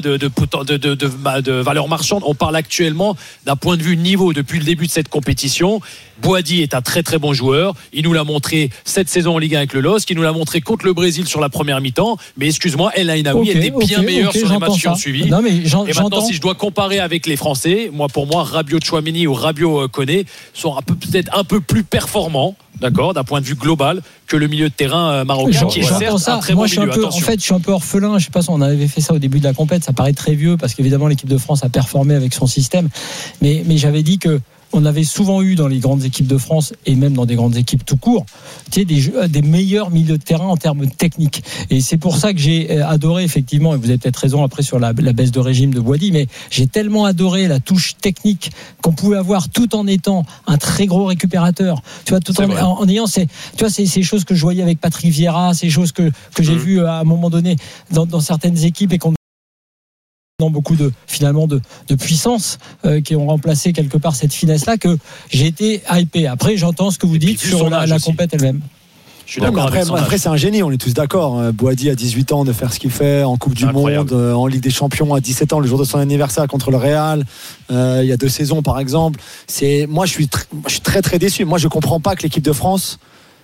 de valeur marchande. On parle actuellement d'un point de vue niveau depuis le début de cette compétition. Boady est un très très bon joueur. Il nous l'a montré cette saison en Ligue 1 avec le LOSC. Il nous l'a montré contre le Brésil sur la première mi-temps. Mais excuse-moi, El Ainaoui était bien meilleur sur les matchs qui ont suivi. Non, mais et maintenant, si je dois comparer avec les Français, pour moi, Rabiot, Tchouaméni ou Rabiot, Koné sont peut-être un peu plus performants, d'accord, d'un point de vue global, que le milieu de terrain marocain, qui est certes un très bon milieu. En fait, je suis un peu orphelin. Je sais pas si on avait fait ça au début de la compète. Ça paraît très vieux parce qu'évidemment, l'équipe de France a performé avec son système. Mais j'avais dit que on avait souvent eu dans les grandes équipes de France et même dans des grandes équipes tout court, des meilleurs milieux de terrain en termes techniques. Et c'est pour ça que j'ai adoré effectivement, et vous avez peut-être raison après sur la baisse de régime de Boady, mais j'ai tellement adoré la touche technique qu'on pouvait avoir tout en étant un très gros récupérateur. Tu vois, tout en ayant ces choses que je voyais avec Patrick Vieira, ces choses que j'ai vues à un moment donné dans certaines équipes et qu'on beaucoup de puissance qui ont remplacé quelque part cette finesse là que j'ai été hypé. Après j'entends ce que vous dites sur la compète elle-même. Je suis d'accord avec ça. Après c'est un génie, on est tous d'accord. Boady à 18 ans de faire ce qu'il fait en Coupe du Monde, en Ligue des Champions à 17 ans le jour de son anniversaire contre le Real, il y a 2 saisons par exemple. Moi je suis très très déçu. Moi je comprends pas que l'équipe de France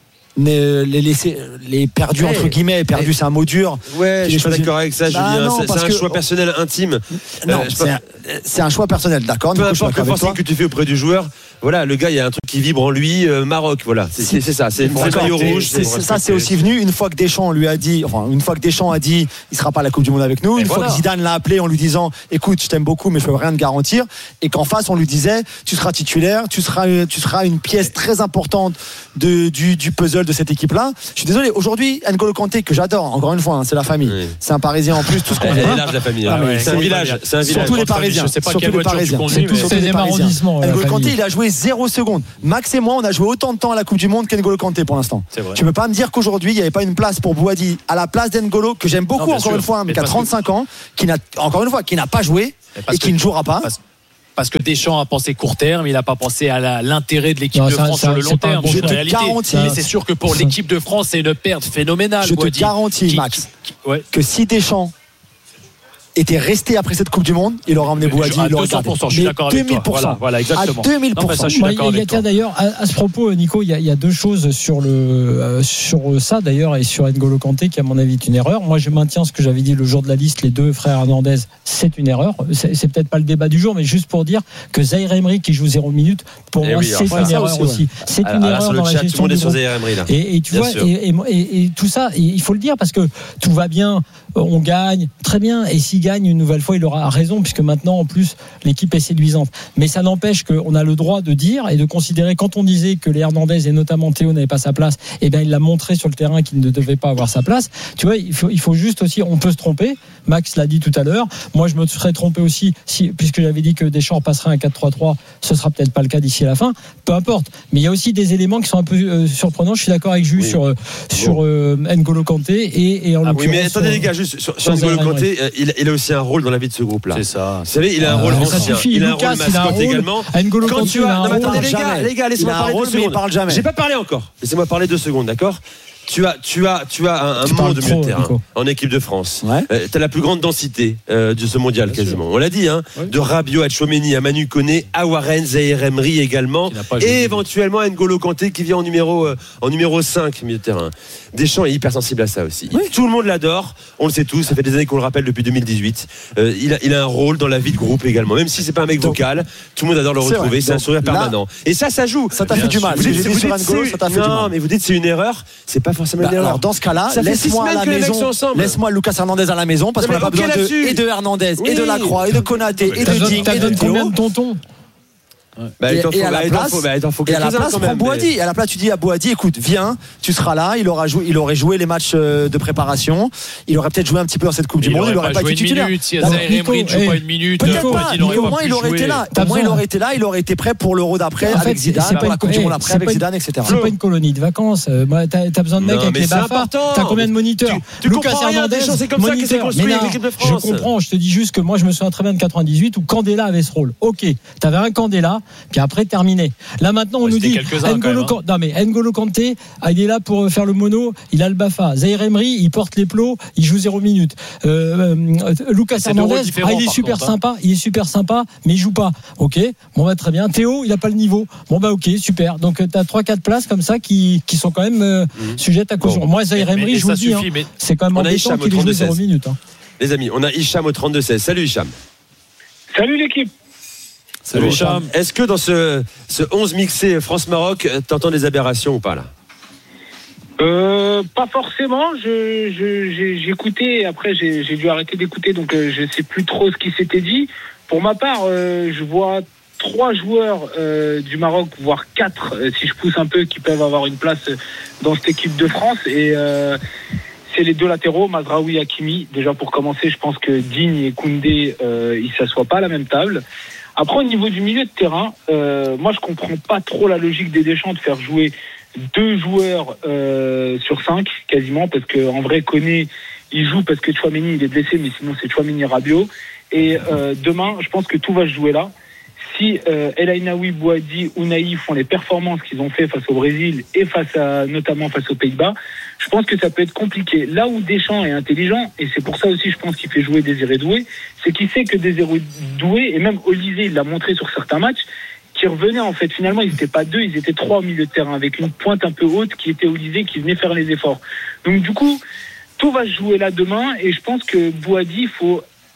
les perdus entre guillemets, perdus c'est un mot dur. Ouais, je suis pas d'accord avec ça, Julien. C'est un choix personnel intime. Non, c'est un choix personnel, d'accord. Peu importe le forcing que tu fais auprès du joueur, voilà, le gars, il y a un truc qui vibre en lui. Maroc, voilà, c'est ça, c'est le maillot rouge. Ça, c'est aussi venu une fois que Deschamps a dit, il sera pas à la Coupe du Monde avec nous. Une fois que Zidane l'a appelé en lui disant, écoute, je t'aime beaucoup, mais je peux rien te garantir. Et qu'en face, on lui disait, tu seras titulaire, tu seras une pièce très importante du puzzle de cette équipe-là. Je suis désolé. Aujourd'hui, N'Golo Kanté, que j'adore, encore une fois, c'est la famille. Oui. C'est un Parisien en plus, tout ce qu'on veut. C'est large la famille. C'est un village. Surtout les Parisiens. Surtout les Parisiens. C'est des arrondissements. N'Golo Kanté, il a joué 0 secondes. Max et moi, on a joué autant de temps à la Coupe du Monde qu'N'Golo Kanté pour l'instant. Tu peux pas me dire qu'aujourd'hui, il n'y avait pas une place pour Bouhaddi à la place d'N'Golo, que j'aime beaucoup, encore une fois, mais qui a 35 ans, qui n'a pas joué et qui ne jouera pas. Parce que Deschamps a pensé court terme, il n'a pas pensé à l'intérêt de l'équipe de France sur le long terme. Je te garantis. Mais c'est sûr que pour l'équipe de France, c'est une perte phénoménale. Je te garantis, Max, que si Deschamps était resté après cette Coupe du Monde, il aurait emmené Bouhaddi, il aurait gardé. Je suis d'accord avec toi. Voilà, exactement. À 2000%. Il y a d'ailleurs, à ce propos, Nico, il y a deux choses sur ça d'ailleurs et sur N'Golo Kanté qui à mon avis est une erreur. Moi, je maintiens ce que j'avais dit le jour de la liste, les deux frères Hernandez, c'est une erreur. C'est peut-être pas le débat du jour, mais juste pour dire que Zaïre Emery qui joue 0 minutes, pour moi, c'est une erreur aussi. C'est une erreur dans la gestion du groupe. Et tu vois, et tout ça, il faut le dire parce que tout va bien, on gagne, très bien. Et s'il gagne une nouvelle fois, il aura raison, puisque maintenant, en plus, l'équipe est séduisante. Mais ça n'empêche qu'on a le droit de dire et de considérer, quand on disait que les Hernandez et notamment Théo n'avaient pas sa place, eh bien, il l'a montré sur le terrain qu'il ne devait pas avoir sa place. Tu vois, il faut juste aussi, on peut se tromper. Max l'a dit tout à l'heure. Moi, je me serais trompé aussi, puisque j'avais dit que Deschamps passerait un 4-3-3, ce sera peut-être pas le cas d'ici à la fin. Peu importe. Mais il y a aussi des éléments qui sont un peu surprenants. Je suis d'accord avec Jules sur N'Golo Kanté et en l'occurrence. Oui, mais attendez les gars, juste sur N'Golo Kanté, il a aussi un rôle dans la vie de ce groupe-là. C'est ça. Vous savez, il a un rôle ancien. Il a un rôle mascotte également. N'Golo Kanté, attendez les gars, laissez-moi parler 2 secondes. J'ai pas parlé encore. Laissez-moi parler 2 secondes, d'accord ? Tu as un monde de milieu de terrain en équipe de France. Tu as la plus grande densité de ce mondial quasiment. On l'a dit, de Rabiot à Tchouaméni à Manu Koné à Warren, Zaïre Emery également, et éventuellement N'Golo Kanté qui vient en numéro 5 milieu de terrain. Deschamps est hypersensible à ça aussi. Tout le monde l'adore, on le sait tous, ça fait des années qu'on le rappelle depuis 2018. Il a un rôle dans la vie de groupe également, même si c'est pas un mec vocal, tout le monde adore le retrouver, c'est un sourire permanent. Et ça joue. Ça t'a fait du mal. Non, mais vous dites c'est une erreur, c'est pas forcément une erreur. Alors dans ce cas-là, laisse-moi à la maison, laisse-moi Lucas Hernandez à la maison parce qu'on n'a pas besoin de Hernandez et de Lacroix et de Konaté et de Digne et de combien de tontons? Et à la place, prends Bouhaddi. Et à la place, tu dis à Bouhaddi, écoute, viens, tu seras là. Il aurait joué les matchs de préparation. Il aurait peut-être joué un petit peu dans cette Coupe du Monde. Il n'aurait pas été titulaire. Si Zaïre Emery ne joue pas une minute, au moins il aurait été là. Il aurait été prêt pour l'Euro d'après avec Zidane, pour la Coupe du Monde après avec Zidane, etc. C'est pas une colonie de vacances. T'as besoin de mecs avec les BAFA. T'as combien de moniteurs? Lucas Hernandez, c'est comme ça que c'est construit l'équipe de France. Je comprends. Je te dis juste que moi, je me souviens très bien de 98 où Candela avait ce rôle. Ok, t'avais un Candela, puis après terminé. Là maintenant on nous dit N'Golo Kanté, il est là pour faire le mono, il a le BAFA. Zaïre Emery, il porte les plots, il joue 0 minutes. Lucas Hernandez, il est super sympa, mais il joue pas. Ok, bon bah très bien. Théo, il a pas le niveau. Bon bah ok, super. Donc t'as 3-4 places comme ça qui sont quand même sujettes à caution. Moi Zaïre Emery, je vous dis, c'est quand même embêtant qu'il ait joué 0 minutes. Les amis, on a Hicham au 32-16. Salut Hicham. Salut l'équipe. Salut Hicham. Est-ce que dans ce 11 mixé France-Maroc, t'entends des aberrations ou pas là? Pas forcément. J'ai écouté, après j'ai dû arrêter d'écouter, donc je sais plus trop ce qui s'était dit. Pour ma part, je vois 3 joueurs du Maroc, voire 4 si je pousse un peu, qui peuvent avoir une place dans cette équipe de France. Et c'est les 2 latéraux, Mazraoui et Hakimi. Déjà pour commencer, je pense que Digne et Koundé, ils s'assoient pas à la même table. Après, au niveau du milieu de terrain, moi, je comprends pas trop la logique des Deschamps de faire jouer 2 joueurs sur 5, quasiment, parce que en vrai, Koné, il joue parce que Tchouaméni, il est blessé, mais sinon, c'est Tchouaméni Rabiot. Et demain, je pense que tout va se jouer là. Si El Ainaoui, Bouhaddi, Ounahi font les performances qu'ils ont fait face au Brésil et notamment face aux Pays-Bas, je pense que ça peut être compliqué. Là où Deschamps est intelligent, et c'est pour ça aussi je pense qu'il fait jouer Désiré Doué, c'est qu'il sait que Désiré Doué, et même Olysée, il l'a montré sur certains matchs, qui revenaient en fait, finalement ils n'étaient pas 2, ils étaient 3 au milieu de terrain, avec une pointe un peu haute qui était Olysée, qui venait faire les efforts. Donc du coup, tout va se jouer là demain, et je pense que Bouhaddi, il faut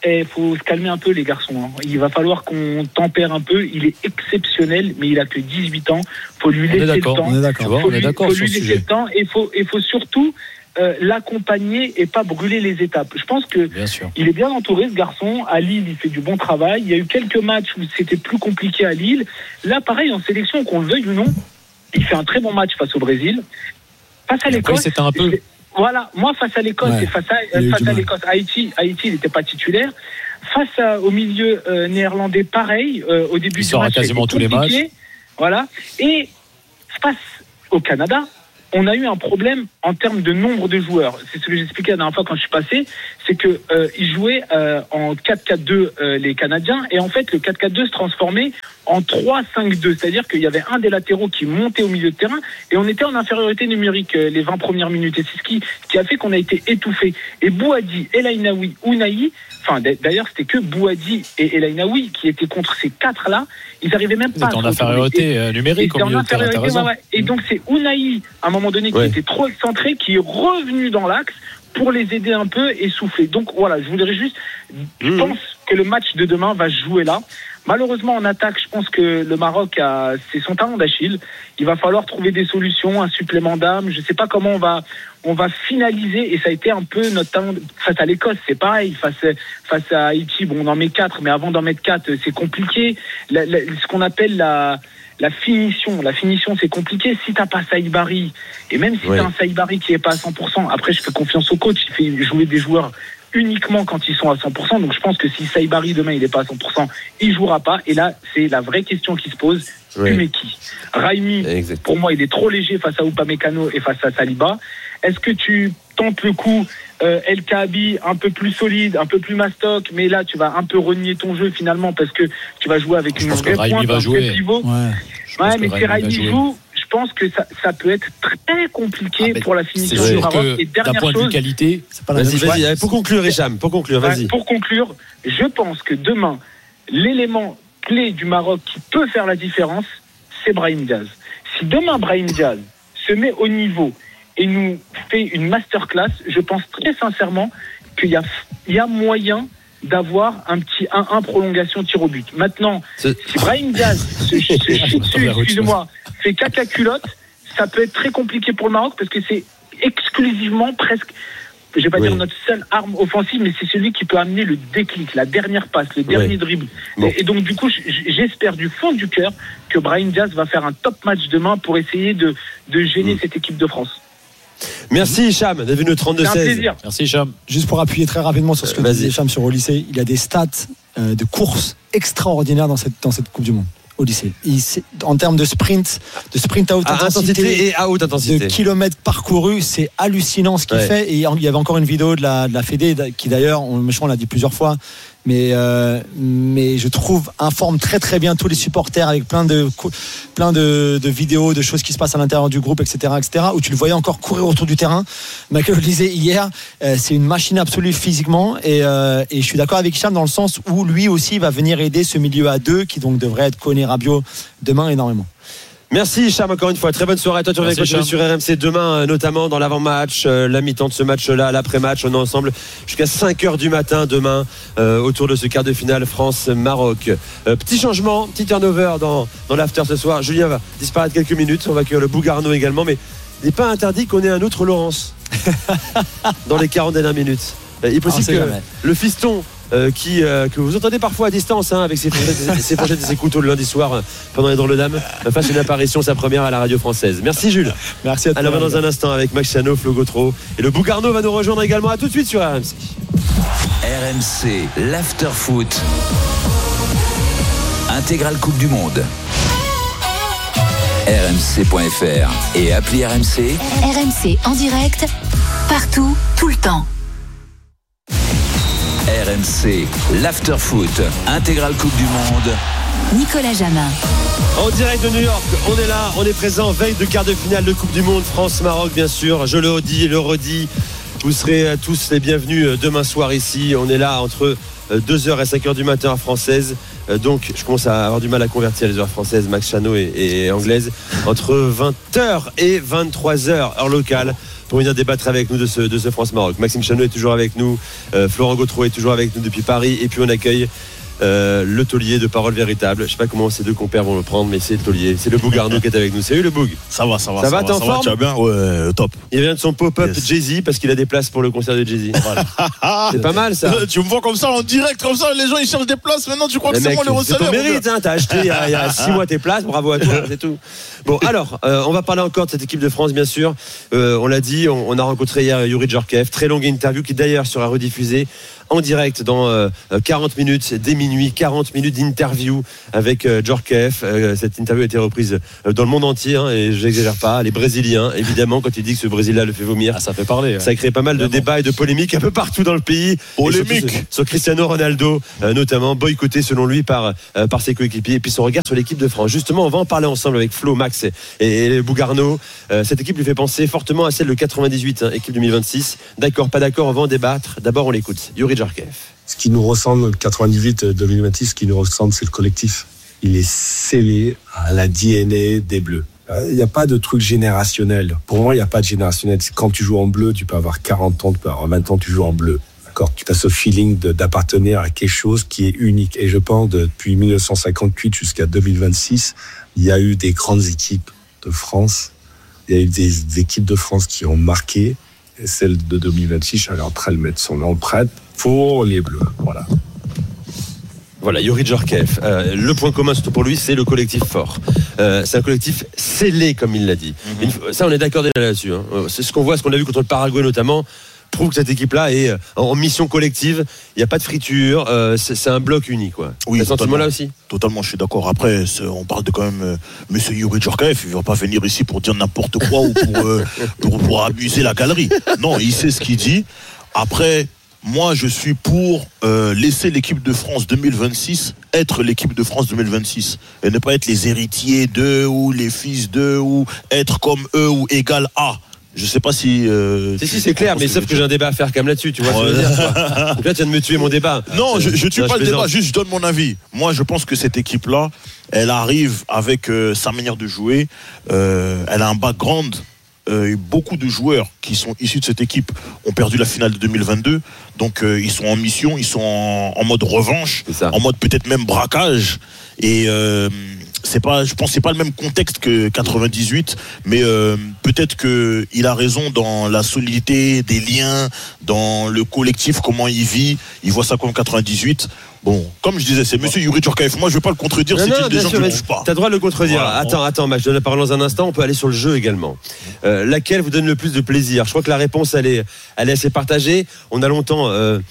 il faut se calmer un peu les garçons. Hein. Il va falloir qu'on tempère un peu. Il est exceptionnel, mais il a que 18 ans. Faut lui laisser le temps. On est d'accord. Faut lui laisser le temps et il faut surtout l'accompagner et pas brûler les étapes. Je pense que il est bien entouré, ce garçon. À Lille, il fait du bon travail. Il y a eu quelques matchs où c'était plus compliqué à Lille. Là, pareil, en sélection, qu'on le veuille ou non, il fait un très bon match face au Brésil. Face à l'Écosse, c'était un peu... Voilà, moi face à l'Écosse et face à l'Écosse, Haïti, il n'était pas titulaire. Face au milieu néerlandais, pareil, au début du match, quasiment tous les matchs. Voilà. Et face au Canada, on a eu un problème en termes de nombre de joueurs. C'est ce que j'expliquais la dernière fois quand je suis passé, c'est que ils jouaient en 4-4-2 les Canadiens, et en fait le 4-4-2 se transformait en 3-5-2, c'est-à-dire qu'il y avait un des latéraux qui montait au milieu de terrain et on était en infériorité numérique les 20 premières minutes, et c'est ce qui a fait qu'on a été étouffé. Et Bouhaddi, El Ainaoui, Ounahi, enfin d'ailleurs c'était que Bouhaddi et El Ainaoui qui étaient contre ces quatre-là, ils n'arrivaient même pas en infériorité numérique au milieu de terrain. Et donc c'est Ounahi à un moment donné qui était trop excentré, qui est revenu dans l'axe pour les aider un peu et souffler. Donc voilà, je voudrais juste, je pense que le match de demain va se jouer là. Malheureusement en attaque, je pense que le Maroc c'est son talent d'Achille. Il va falloir trouver des solutions, un supplément d'âme. Je ne sais pas comment on va finaliser, et ça a été un peu notre talent face à l'Écosse, c'est pareil. Face à Haïti, bon, on en met 4, mais avant d'en mettre 4, c'est compliqué. Ce qu'on appelle la finition, c'est compliqué. Si t'as pas Saïbari, et même si t'as un Saïbari qui est pas à 100%, après je fais confiance au coach, il fait jouer des joueurs uniquement quand ils sont à 100%. Donc je pense que si Saïbari demain il est pas à 100%, il jouera pas. Et là c'est la vraie question qui se pose. Umeki, Raimi, pour moi il est trop léger face à Upamecano et face à Saliba. Est-ce que tu tentes le coup El Kaabi un peu plus solide, un peu plus mastoc, mais là tu vas un peu renier ton jeu finalement parce que tu vas jouer avec une vraie pointe, un vrai pivot. Mais si Raimi joue, je pense que ça peut être très compliqué pour la finition du Maroc. Et dernière point de vue qualité, c'est pas vas-y. Pour conclure, Hicham, vas-y. Pour conclure, je pense que demain, l'élément clé du Maroc qui peut faire la différence, c'est Brahim Diaz. Si demain Brahim Diaz se met au niveau et nous fait une masterclass, je pense très sincèrement qu'il y a moyen d'avoir un petit 1-1 prolongation tir au but. Maintenant, si Brahim Diaz se chie dessus, excusez-moi, fait caca culotte, ça peut être très compliqué pour le Maroc parce que c'est exclusivement presque, je vais pas dire notre seule arme offensive, mais c'est celui qui peut amener le déclic, la dernière passe, le dernier dribble. Et donc du coup, j'espère du fond du cœur que Brahim Diaz va faire un top match demain pour essayer de gêner cette équipe de France. Merci Hicham d'être venu au 32-16. Merci Hicham. Juste pour appuyer très rapidement sur ce que disait Hicham sur au lycée, il a des stats de course extraordinaires dans cette Coupe du Monde au lycée. En termes de sprint à haute intensité et à haute intensité, de kilomètres parcourus, c'est hallucinant ce qu'il fait. Et il y avait encore une vidéo de la Fédé qui d'ailleurs, on l'a dit plusieurs fois, mais je trouve informe très très bien tous les supporters avec plein de vidéos, de choses qui se passent à l'intérieur du groupe, etc., où tu le voyais encore courir autour du terrain. Michael le disait hier, c'est une machine absolue physiquement, et je suis d'accord avec Hicham dans le sens où lui aussi va venir aider ce milieu à deux qui donc devrait être Koné, Rabiot demain énormément. Merci Hicham, encore une fois, très bonne soirée. Toi tu reviens continuer sur RMC demain, notamment dans l'avant-match, la mi-temps de ce match-là, l'après-match. On est ensemble jusqu'à 5h du matin demain autour de ce quart de finale France-Maroc. Petit changement, petit turnover dans l'after ce soir. Julien va disparaître quelques minutes, on va accueillir le Bougarno également, mais il n'est pas interdit qu'on ait un autre Laurence dans les 40 dernières minutes. Il est possible que le fiston que vous entendez parfois à distance avec ses fourchettes et ses couteaux le lundi soir pendant les drôles dames, fasse une apparition, sa première à la radio française. Merci Jules. Merci à toi. Alors dans un instant avec Max Chano, Flo Gautreau et le Bougarno va nous rejoindre également. À tout de suite sur RMC. RMC, l'after foot. Intégrale Coupe du Monde. RMC.fr et appli RMC. RMC en direct, partout, tout le temps. RMC, l'after foot, intégrale Coupe du Monde. Nicolas Jamin. En direct de New York, on est là, on est présent, veille de quart de finale de Coupe du Monde, France-Maroc bien sûr. Je le dis et le redis, vous serez tous les bienvenus demain soir ici. On est là entre 2h et 5h du matin heure française. Donc je commence à avoir du mal à convertir les heures françaises, Max Chano et anglaises. Entre 20h et 23h heure locale. pour venir débattre avec nous de ce France-Maroc. Maxime Chanot est toujours avec nous, Florent Gautreau est toujours avec nous depuis Paris, et puis on accueille le taulier de Parole Véritable. Je sais pas comment ces deux compères vont le prendre, mais c'est le taulier, c'est le Boug Arnaud qui est avec nous. Salut le Boug. Ça va, t'es en forme? Tu vas bien? Ouais, top. Il vient de son pop-up Jay-Z parce qu'il a des places pour le concert de Jay-Z. Voilà. C'est pas mal ça. Tu me vois comme ça en direct, comme ça, les gens ils cherchent des places. Maintenant tu crois que c'est moi le receveur? C'est ton mérite, hein, t'as acheté il y a 6 mois tes places, bravo à toi, c'est tout. Bon alors, on va parler encore de cette équipe de France bien sûr. On l'a dit, on a rencontré hier Youri Djorkaeff, très longue interview qui d'ailleurs sera rediffusée en direct dans 40 minutes dès minuit, 40 minutes d'interview avec Djorkaeff. Cette interview a été reprise dans le monde entier, hein, et je n'exagère pas, les Brésiliens évidemment, quand il dit que ce Brésil-là le fait vomir, ça fait parler, ça a créé pas mal de débats et de polémiques un peu partout dans le pays. Polémique sur Cristiano Ronaldo notamment, boycotté selon lui par ses coéquipiers, et puis son regard sur l'équipe de France. Justement, on va en parler ensemble avec Flo, Max et Bougarno. Cette équipe lui fait penser fortement à celle de 98, hein, équipe 2026. D'accord, pas d'accord, on va en débattre. D'abord on l'écoute, Youri Djorkaeff. Ce qui nous ressemble, 98-2026, ce qui nous ressemble, c'est le collectif. Il est scellé à la DNA des Bleus. Il n'y a pas de truc générationnel. Pour moi, il n'y a pas de générationnel. Quand tu joues en bleu, tu peux avoir 40 ans, tu peux avoir 20 ans, tu joues en bleu. D'accord, tu as ce feeling d'appartenir à quelque chose qui est unique. Et je pense, depuis 1958 jusqu'à 2026, il y a eu des grandes équipes de France. Il y a eu des équipes de France qui ont marqué. Et celle de 2026, elle est en train de mettre son empreinte pour les Bleus. Voilà, Youri Djorkaeff. Le point commun, surtout pour lui, c'est le collectif fort. C'est un collectif scellé, comme il l'a dit. Ça, on est d'accord là-dessus. Hein. C'est ce qu'on voit, ce qu'on a vu contre le Paraguay notamment, prouve que cette équipe-là est en mission collective. Il n'y a pas de friture. C'est un bloc uni, quoi. Oui, ce sentiment-là aussi. Totalement, je suis d'accord. Après, on parle de quand même Monsieur Youri Djorkaeff. Il ne va pas venir ici pour dire n'importe quoi ou pour abuser la galerie. Non, il sait ce qu'il dit. Après, moi, je suis pour laisser l'équipe de France 2026 être l'équipe de France 2026 et ne pas être les héritiers d'eux ou les fils d'eux ou être comme eux ou égal à. Je sais pas si. Si, c'est clair, mais sauf que j'ai un débat à faire quand même là-dessus, tu vois ce que je veux dire. Donc là, tu viens de me tuer mon débat. Non, je tue pas le débat, juste je donne mon avis. Moi, je pense que cette équipe-là, elle arrive avec sa manière de jouer. Elle a un background. Beaucoup de joueurs qui sont issus de cette équipe ont perdu la finale de 2022, donc ils sont en mission, ils sont en mode revanche, en mode peut-être même braquage, et je pense que c'est pas le même contexte que 98, mais peut-être que il a raison dans la solidité des liens, dans le collectif, comment il vit, il voit ça comme 98. Bon, comme je disais, c'est Monsieur Youri Djorkaeff. Moi, je ne vais pas le contredire. C'est des gens qui ne bougent pas. T'as le droit de le contredire. Voilà. Attends, Max, je donne la parole dans un instant. On peut aller sur le jeu également. Laquelle vous donne le plus de plaisir? Je crois que la réponse, elle est assez partagée. On a longtemps,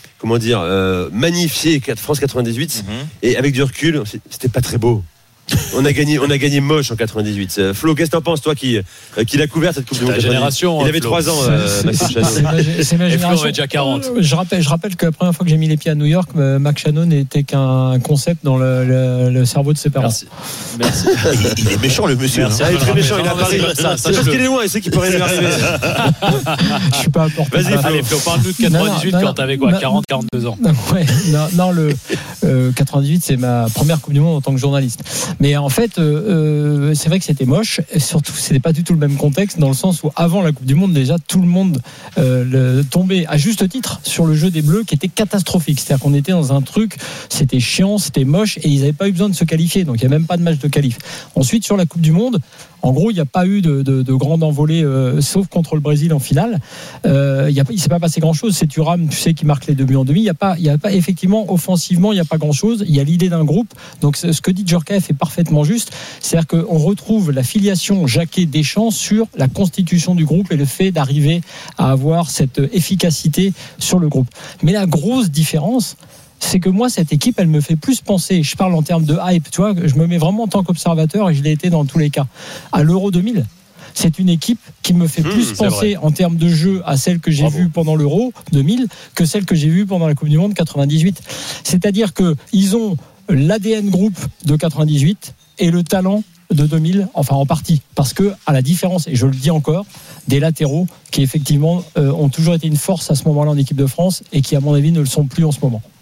magnifié France 98, et avec du recul, c'était pas très beau. On a gagné moche en 98. Flo, qu'est-ce que t'en penses, toi qui l'a couvert cette Coupe du Monde? Génération. Il avait 3 ans, Maxime Chanot. C'est ma génération. Flo est déjà 40. Je rappelle que la première fois que j'ai mis les pieds à New York, Max Chanot n'était qu'un concept dans le cerveau de ses parents. Merci. Il est méchant, le monsieur. Il est très méchant, il a parlé. Parce qu'il est loin, il sait qu'il peut rien lui arriver. Je suis pas important. Vas-y, Flo. Allez, Flo, parle-nous de 98 quand t'avais quoi, 40, 42 ans. Le 98, c'est ma première Coupe du Monde en tant que journaliste. Mais en fait, c'est vrai que c'était moche. Et surtout, c'était pas du tout le même contexte, dans le sens où avant la Coupe du Monde, déjà tout le monde tombait à juste titre sur le jeu des Bleus, qui était catastrophique. C'est-à-dire qu'on était dans un truc, c'était chiant, c'était moche, et ils n'avaient pas eu besoin de se qualifier. Donc il n'y a même pas de match de qualif. Ensuite, sur la Coupe du Monde, en gros, il n'y a pas eu de grande envolée, sauf contre le Brésil en finale. Il ne s'est pas passé grand-chose. C'est Thuram, tu sais, qui marque les 2 buts en demi. Il n'y a pas effectivement, offensivement, il n'y a pas grand-chose. Il y a l'idée d'un groupe. Donc, ce que dit Djorkaeff est parfaitement juste. C'est-à-dire qu'on retrouve la filiation Jacquet-Deschamps sur la constitution du groupe et le fait d'arriver à avoir cette efficacité sur le groupe. Mais la grosse différence, c'est que moi, cette équipe, elle me fait plus penser, je parle en termes de hype, tu vois, je me mets vraiment en tant qu'observateur, et je l'ai été dans tous les cas, à l'Euro 2000. C'est une équipe qui me fait plus penser en termes de jeu à celle que j'ai vue pendant l'Euro 2000 que celle que j'ai vue pendant la Coupe du Monde 98. C'est-à-dire qu'ils ont l'ADN groupe de 98 et le talent de 2000, enfin en partie, parce que à la différence, et je le dis encore, des latéraux qui effectivement ont toujours été une force à ce moment-là en équipe de France et qui à mon avis ne le sont plus en ce moment.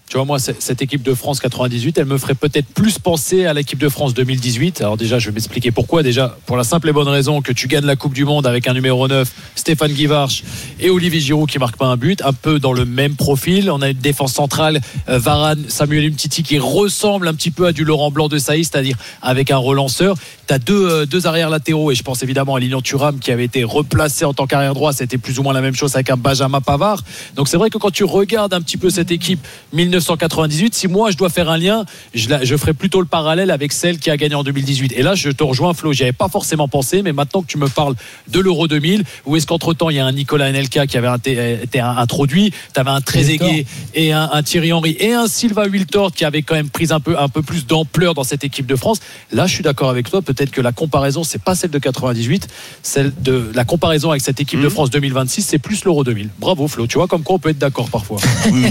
Tu vois, moi, cette équipe de France 98, elle me ferait peut-être plus penser à l'équipe de France 2018. Alors déjà, je vais m'expliquer pourquoi. Déjà, pour la simple et bonne raison que tu gagnes la Coupe du Monde avec un numéro 9, Stéphane Guivarch et Olivier Giroud qui marquent pas un but, un peu dans le même profil. On a une défense centrale, Varane, Samuel Umtiti qui ressemble un petit peu à du Laurent Blanc de Sailly, c'est-à-dire avec un relanceur. Tu as deux arrières latéraux et je pense évidemment à Lilian Thuram qui avait été replacé en tant qu'arrière droit. C'était plus ou moins la même chose avec un Benjamin Pavard. Donc c'est vrai que quand tu regardes un petit peu cette équipe 1998, si moi je dois faire un lien, je ferai plutôt le parallèle avec celle qui a gagné en 2018. Et là je te rejoins Flo, j'y avais pas forcément pensé, mais maintenant que tu me parles de l'Euro 2000, où est-ce qu'entre-temps il y a un Nicolas Anelka qui avait été introduit, tu avais un Trezeguet et un Thierry Henry et un Sylvain Wiltord qui avait quand même pris un peu plus d'ampleur dans cette équipe de France. Là je suis d'accord avec toi, peut-être que la comparaison c'est pas celle de 98, celle de la comparaison avec cette équipe de France 2026, c'est plus l'Euro 2000. Bravo Flo, tu vois comme quoi on peut être d'accord parfois. Oui.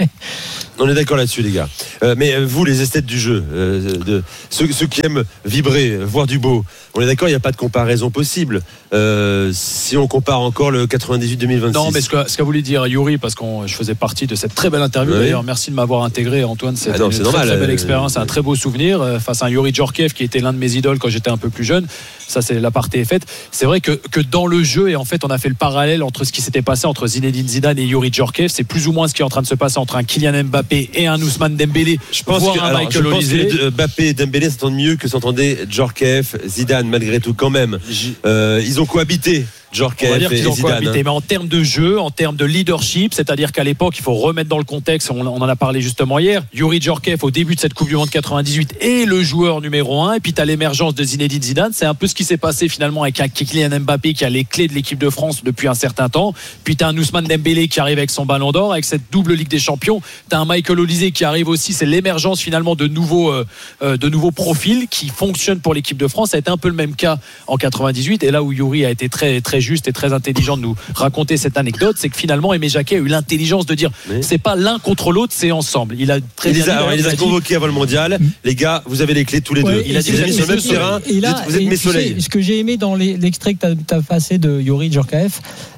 On est d'accord là-dessus les gars. Mais vous les esthètes du jeu, ceux qui aiment vibrer, voir du beau, on est d'accord, il n'y a pas de comparaison possible. Si on compare encore le 98-2026. Non, mais ce qu'a voulu dire Yuri, parce que je faisais partie de cette très belle interview, d'ailleurs merci de m'avoir intégré Antoine, c'est une très belle expérience, un très beau souvenir face à un Yuri Djorkaeff qui était l'un de mes idoles quand j'étais un peu plus jeune. Ça c'est la partie est faite. C'est vrai que dans le jeu, et en fait on a fait le parallèle entre ce qui s'était passé entre Zinedine Zidane et Yuri Djorkaeff, c'est plus ou moins ce qui est en train de se passer entre un Kylian Mbappé et un Ousmane Dembélé. Je pense que Mbappé et Dembélé s'entendent mieux que s'entendait Djorkaeff, Zidane malgré tout quand même. Ils ont cohabité. On va dire qu'ils ont cohabité, mais en termes de jeu, en termes de leadership, c'est-à-dire qu'à l'époque, il faut remettre dans le contexte, on en a parlé justement hier, Yuri Djorkaeff au début de cette Coupe du Monde 98 est le joueur numéro 1, et puis tu as l'émergence de Zinedine Zidane, c'est un peu ce qui s'est passé finalement avec Kylian Mbappé qui a les clés de l'équipe de France depuis un certain temps, puis tu as un Ousmane Dembélé qui arrive avec son ballon d'or, avec cette double Ligue des Champions, tu as un Michael Olise qui arrive aussi, c'est l'émergence finalement de nouveaux profils qui fonctionnent pour l'équipe de France. Ça a été un peu le même cas en 98, et là où Yuri a été très, très juste et très intelligent de nous raconter cette anecdote, c'est que finalement Aimé Jacquet a eu l'intelligence de dire c'est pas l'un contre l'autre, c'est ensemble. Il les a convoqués avant le mondial. Les gars, vous avez les clés tous les deux. Il a dit vous êtes sur le même terrain. Vous êtes mes soleils. Ce que j'ai aimé dans l'extrait que tu as passé de Yuri Djorkaeff,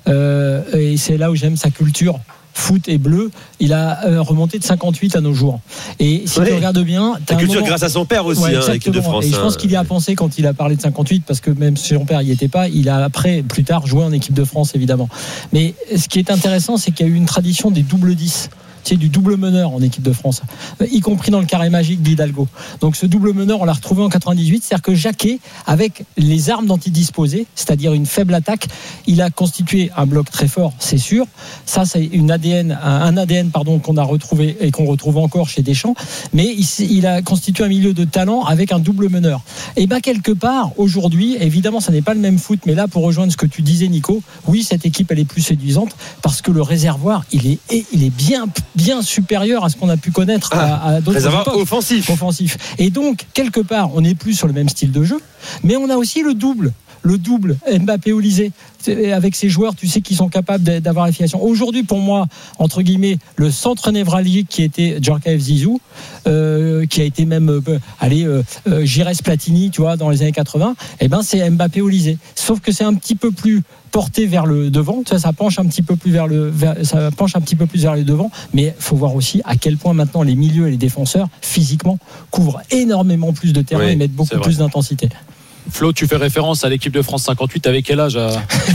et c'est là où j'aime sa culture foot et bleu, il a remonté de 58 à nos jours. Et si tu regardes bien, la culture grâce à son père aussi, l'équipe de France. Et je pense qu'il y a pensé quand il a parlé de 58, parce que même si son père n'y était pas, il a après, plus tard, joué en équipe de France évidemment. Mais ce qui est intéressant, c'est qu'il y a eu une tradition des double 10. C'est du double meneur en équipe de France, y compris dans le carré magique d'Hidalgo. Donc ce double meneur, on l'a retrouvé en 98, c'est-à-dire que Jacquet, avec les armes dont il disposait, c'est-à-dire une faible attaque, il a constitué un bloc très fort, c'est sûr. Ça, c'est un ADN qu'on a retrouvé et qu'on retrouve encore chez Deschamps, mais il a constitué un milieu de talent avec un double meneur. Et quelque part, aujourd'hui, évidemment, ça n'est pas le même foot, mais là, pour rejoindre ce que tu disais, Nico, oui, cette équipe, elle est plus séduisante parce que le réservoir, il est bien supérieur à ce qu'on a pu connaître à d'autres réservoir offensif. Et donc, quelque part, on n'est plus sur le même style de jeu, mais on a aussi le double Mbappé-Olise, avec ces joueurs, tu sais, qui sont capables d'avoir l'affiliation. Aujourd'hui, pour moi, entre guillemets, le centre névralgique qui était Djorkaeff-Zizou, qui a été même Giresse Platini, tu vois, dans les années 80, c'est Mbappé-Olise. Sauf que c'est un petit peu plus porté vers le devant, ça penche un petit peu plus vers le devant, mais il faut voir aussi à quel point maintenant les milieux et les défenseurs physiquement couvrent énormément plus de terrain et mettent beaucoup plus d'intensité. Flo, tu fais référence à l'équipe de France 58, avec quel âge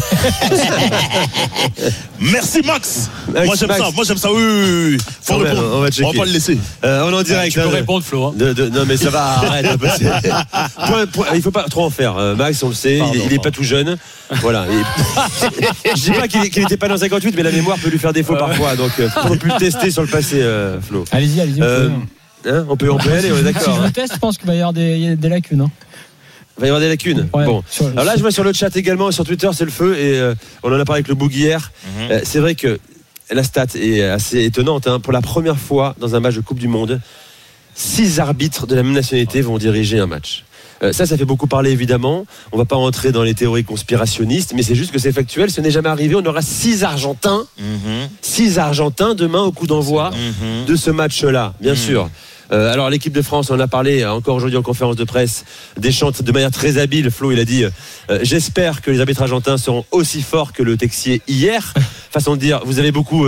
Merci Max. Moi j'aime ça. Oui. Faut répondre. On va pas le laisser. On est en direct. Tu peux répondre, Flo. Non mais ça va. Arrête. Il faut pas trop en faire. Max, on le sait. Il est pas tout jeune. Voilà. Je dis pas qu'il n'était pas dans 58, mais la mémoire peut lui faire défaut parfois. Donc on peut le tester sur le passé, Flo. Allez-y. On peut aller. On est d'accord. Si je le teste, je pense qu'il va y avoir des lacunes. Il va y avoir des lacunes. Bon. Alors là, je vois sur le chat également, sur Twitter, c'est le feu. Et on en a parlé avec le Boug hier. C'est vrai que la stat est assez étonnante. Pour la première fois dans un match de Coupe du Monde, 6 arbitres de la même nationalité vont diriger un match. Ça fait beaucoup parler évidemment. On ne va pas rentrer dans les théories conspirationnistes, mais c'est juste que c'est factuel. Ce n'est jamais arrivé. On aura 6 Argentins. 6 Argentins demain au coup d'envoi de ce match-là, bien sûr. Alors l'équipe de France, on en a parlé encore aujourd'hui en conférence de presse, Deschamps de manière très habile. Flo, il a dit j'espère que les arbitres argentins seront aussi forts que le Texier hier. Façon de dire, vous avez beaucoup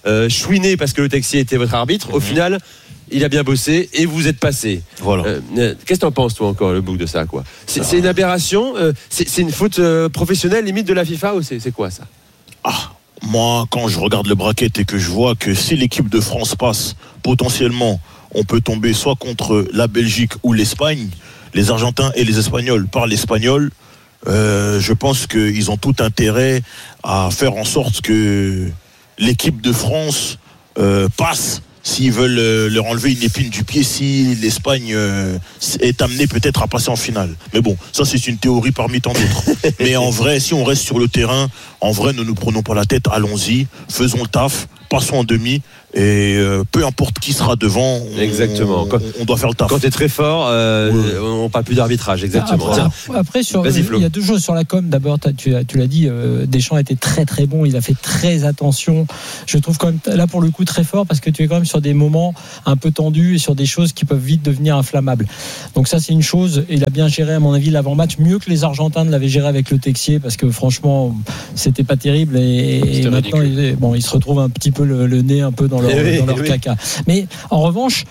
chouiné parce que Le Texier était votre arbitre. Au final, il a bien bossé et vous êtes passé. Voilà. Qu'est-ce que t'en penses, toi, encore, le bouc de ça, quoi? C'est une aberration? C'est une faute professionnelle, limite de la FIFA, ou c'est quoi, ça? Moi, quand je regarde le bracket et que je vois que si l'équipe de France passe, potentiellement, on peut tomber soit contre la Belgique ou l'Espagne, les Argentins et les Espagnols par l'Espagnol, je pense qu'ils ont tout intérêt à faire en sorte que l'équipe de France passe, s'ils veulent leur enlever une épine du pied, si l'Espagne est amenée peut-être à passer en finale. Mais bon, ça c'est une théorie parmi tant d'autres. Mais en vrai, si on reste sur le terrain, en vrai, ne nous prenons pas la tête, allons-y, faisons le taf, passons en demi. Et peu importe qui sera devant, exactement. On doit faire le taf. Quand tu es très fort, on parle plus d'arbitrage, exactement. Après il y a deux choses sur la com. D'abord, tu l'as dit, Deschamps a été très très bon, il a fait très attention. Je trouve quand même là pour le coup très fort parce que tu es quand même sur des moments un peu tendus et sur des choses qui peuvent vite devenir inflammables. Donc ça c'est une chose. Il a bien géré à mon avis l'avant-match, mieux que les Argentins ne l'avaient géré avec Le Texier parce que franchement c'était pas terrible et maintenant il se retrouve un petit peu le nez un peu dans leur caca. Mais en revanche,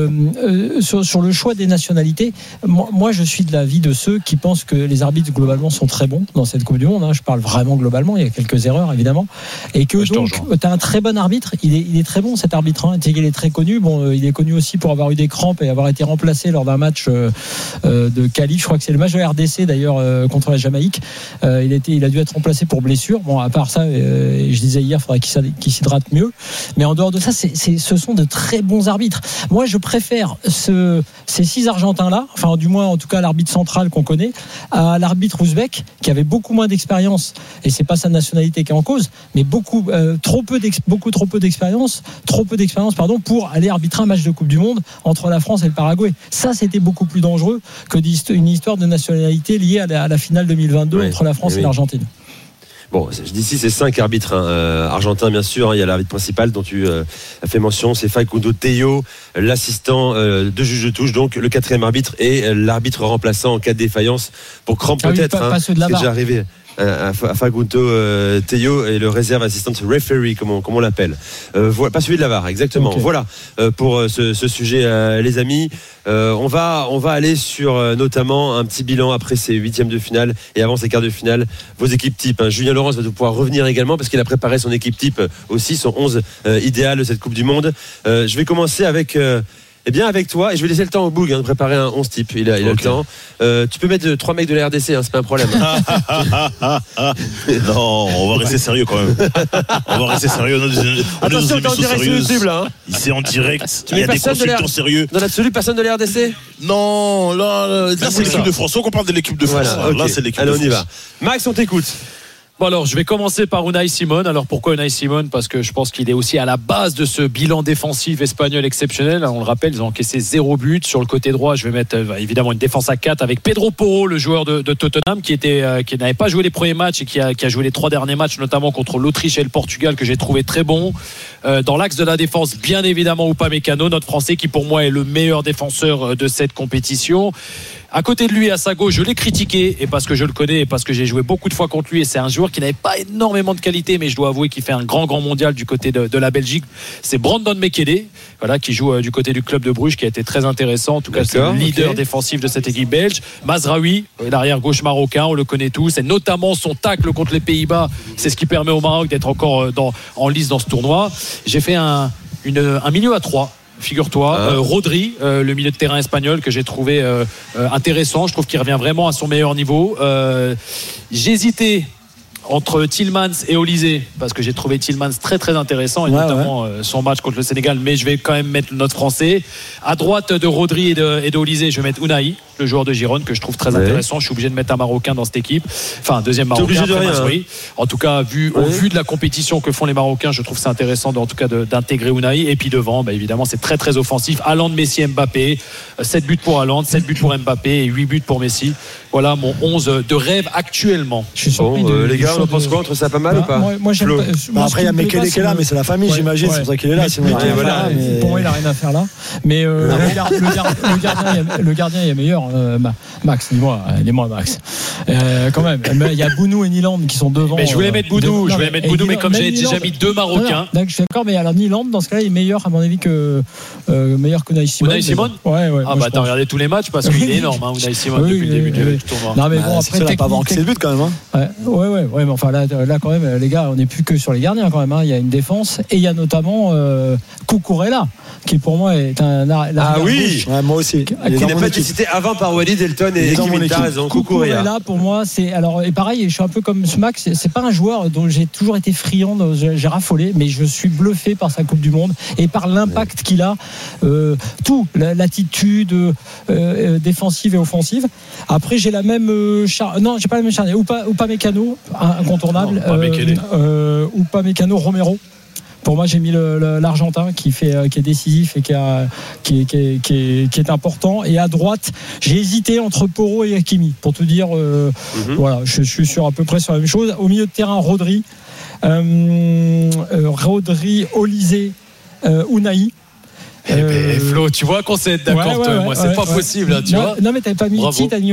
sur le choix des nationalités, moi je suis de l'avis de ceux qui pensent que les arbitres globalement sont très bons dans cette Coupe du Monde. Je parle vraiment globalement, il y a quelques erreurs évidemment. Et que donc tu as un très bon arbitre, il est très bon cet arbitre. Il est très connu. Bon, il est connu aussi pour avoir eu des crampes et avoir été remplacé lors d'un match de qualif. Je crois que c'est le match de RDC d'ailleurs contre la Jamaïque. Il a dû être remplacé pour blessure. Bon, à part ça, je disais hier, il faudrait qu'il s'hydrate mieux. Mais en dehors de ça, ce sont de très bons arbitres. Moi, je préfère ces 6 Argentins-là, enfin du moins en tout cas l'arbitre central qu'on connaît, à l'arbitre ouzbek qui avait beaucoup moins d'expérience, et c'est pas sa nationalité qui est en cause, mais beaucoup trop peu d'expérience pour aller arbitrer un match de Coupe du Monde entre la France et le Paraguay. Ça, c'était beaucoup plus dangereux que une histoire de nationalité liée à la finale 2022 entre la France et l'Argentine. Bon, je dis ici, c'est 5 arbitres argentins, bien sûr. Il y a l'arbitre principal dont tu as fait mention, c'est Facundo Tello, l'assistant de juge de touche, donc le 4e arbitre et l'arbitre remplaçant en cas de défaillance pour crampe peut-être. Pas ceux de la c'est déjà arrivé. À Facundo Tello et le réserve assistant referee comme on l'appelle. Voilà, pas celui de la VAR, exactement. Okay. Voilà pour ce sujet, les amis. On va aller sur notamment un petit bilan après ces 8e de finale et avant ces quarts de finale. Vos équipes types. Julien Laurens va pouvoir revenir également parce qu'il a préparé son équipe type aussi, son 11 idéal de cette Coupe du Monde. Je vais commencer avec toi, et je vais laisser le temps au Boug de préparer un 11 type. Il a le temps. Tu peux mettre 3 mecs de la RDC, c'est pas un problème. Non, on va rester sérieux quand même. On va rester sérieux. Attention, t'es en direct sur YouTube là. C'est en direct. Il y a des consultants sérieux. Dans l'absolu, personne de la RDC? Non, là c'est l'équipe de France. Donc on parle de l'équipe de France. Voilà, là c'est l'équipe de France. Allez, on y va. Max, on t'écoute. Bon alors, je vais commencer par Unai Simon. Alors pourquoi Unai Simon ? Parce que je pense qu'il est aussi à la base de ce bilan défensif espagnol exceptionnel. On le rappelle, ils ont encaissé 0 but. Sur le côté droit, je vais mettre évidemment une défense à 4 avec Pedro Porro, le joueur de Tottenham, qui n'avait pas joué les premiers matchs et qui a joué les 3 derniers matchs, notamment contre l'Autriche et le Portugal, que j'ai trouvé très bon. Dans l'axe de la défense, bien évidemment, Upamecano, notre Français, qui pour moi est le meilleur défenseur de cette compétition. À côté de lui, à sa gauche, je l'ai critiqué, et parce que je le connais, et parce que j'ai joué beaucoup de fois contre lui, et c'est un joueur qui n'avait pas énormément de qualité, mais je dois avouer qu'il fait un grand mondial du côté de la Belgique. C'est Brandon Mekele, qui joue du côté du club de Bruges, qui a été très intéressant. En tout cas, c'est le leader défensif de cette équipe belge. Mazraoui, l'arrière gauche marocain, on le connaît tous, et notamment son tacle contre les Pays-Bas, c'est ce qui permet au Maroc d'être encore en lice dans ce tournoi. J'ai fait un milieu à 3. Figure-toi, Rodri, le milieu de terrain espagnol que j'ai trouvé intéressant. Je trouve qu'il revient vraiment à son meilleur niveau. J'ai hésité entre Tielemans et Olysée parce que j'ai trouvé Tielemans très très intéressant et notamment son match contre le Sénégal, mais je vais quand même mettre notre Français. À droite de Rodri et de Olysée, je vais mettre Unai, le joueur de Girone, que je trouve très intéressant. Je suis obligé de mettre un Marocain dans cette équipe, enfin deuxième Marocain après Mazraoui. En tout cas, au vu de la compétition que font les Marocains, je trouve ça intéressant d'intégrer Unai. Et puis devant, évidemment, c'est très très offensif. Haaland, Messi, Mbappé, 7 buts pour Haaland, 7 buts pour Mbappé et 8 buts pour Messi. Voilà mon 11 de rêve actuellement. Je suis surpris les gars, on pense quoi entre ça, pas mal ou pas? Moi j'aime pas. Après il y a Mekele qui est là, mais c'est la famille, j'imagine, c'est pour ça qu'il est là. Pour moi il a rien à faire là. Mais le gardien est meilleur. attends, Max, dis-moi Max. Quand même, il y a Bounou et Nyland qui sont devant. Mais je voulais mettre Bounou, mais comme j'ai déjà mis 2 Marocains. Je suis d'accord, mais alors Nyland, dans ce cas-là, il est meilleur, à mon avis, que Unai Simon. Unai Simon ? Ouais. Ah, bah, t'as regardé tous les matchs parce qu'il est énorme, Unai Simon, depuis le début du tournoi. Non, mais bon, après, il n'a pas manqué le but quand même. Ouais, mais enfin, là, quand même, les gars, on n'est plus que sur les gardiens quand même. Il y a une défense et il y a notamment Cucurella, qui pour moi est un. Ah oui, moi aussi. Qui n'a pas été cité avant par Walid, Elton et Kim. T'as raison. Cucurella, pour moi, c'est. Alors, et pareil, je suis un peu comme Max, c'est pas un joueur dont j'ai toujours été friand, j'ai raffolé, mais je suis bluffé par sa Coupe du Monde et par l'impact qu'il a, tout, l'attitude défensive et offensive. Après, j'ai la même non, j'ai pas la même charnière. Upamecano, incontournable. Upamecano, Romero. Pour moi, j'ai mis l'Argentin qui est décisif et qui est important. Et à droite, j'ai hésité entre Porro et Hakimi. Pour te dire, voilà, je suis à peu près sur la même chose. Au milieu de terrain, Rodri, Olysée, Unai. Flo, tu vois qu'on s'est d'accord, moi, c'est pas possible, tu vois. Non, mais t'avais pas mis le titre, t'as mis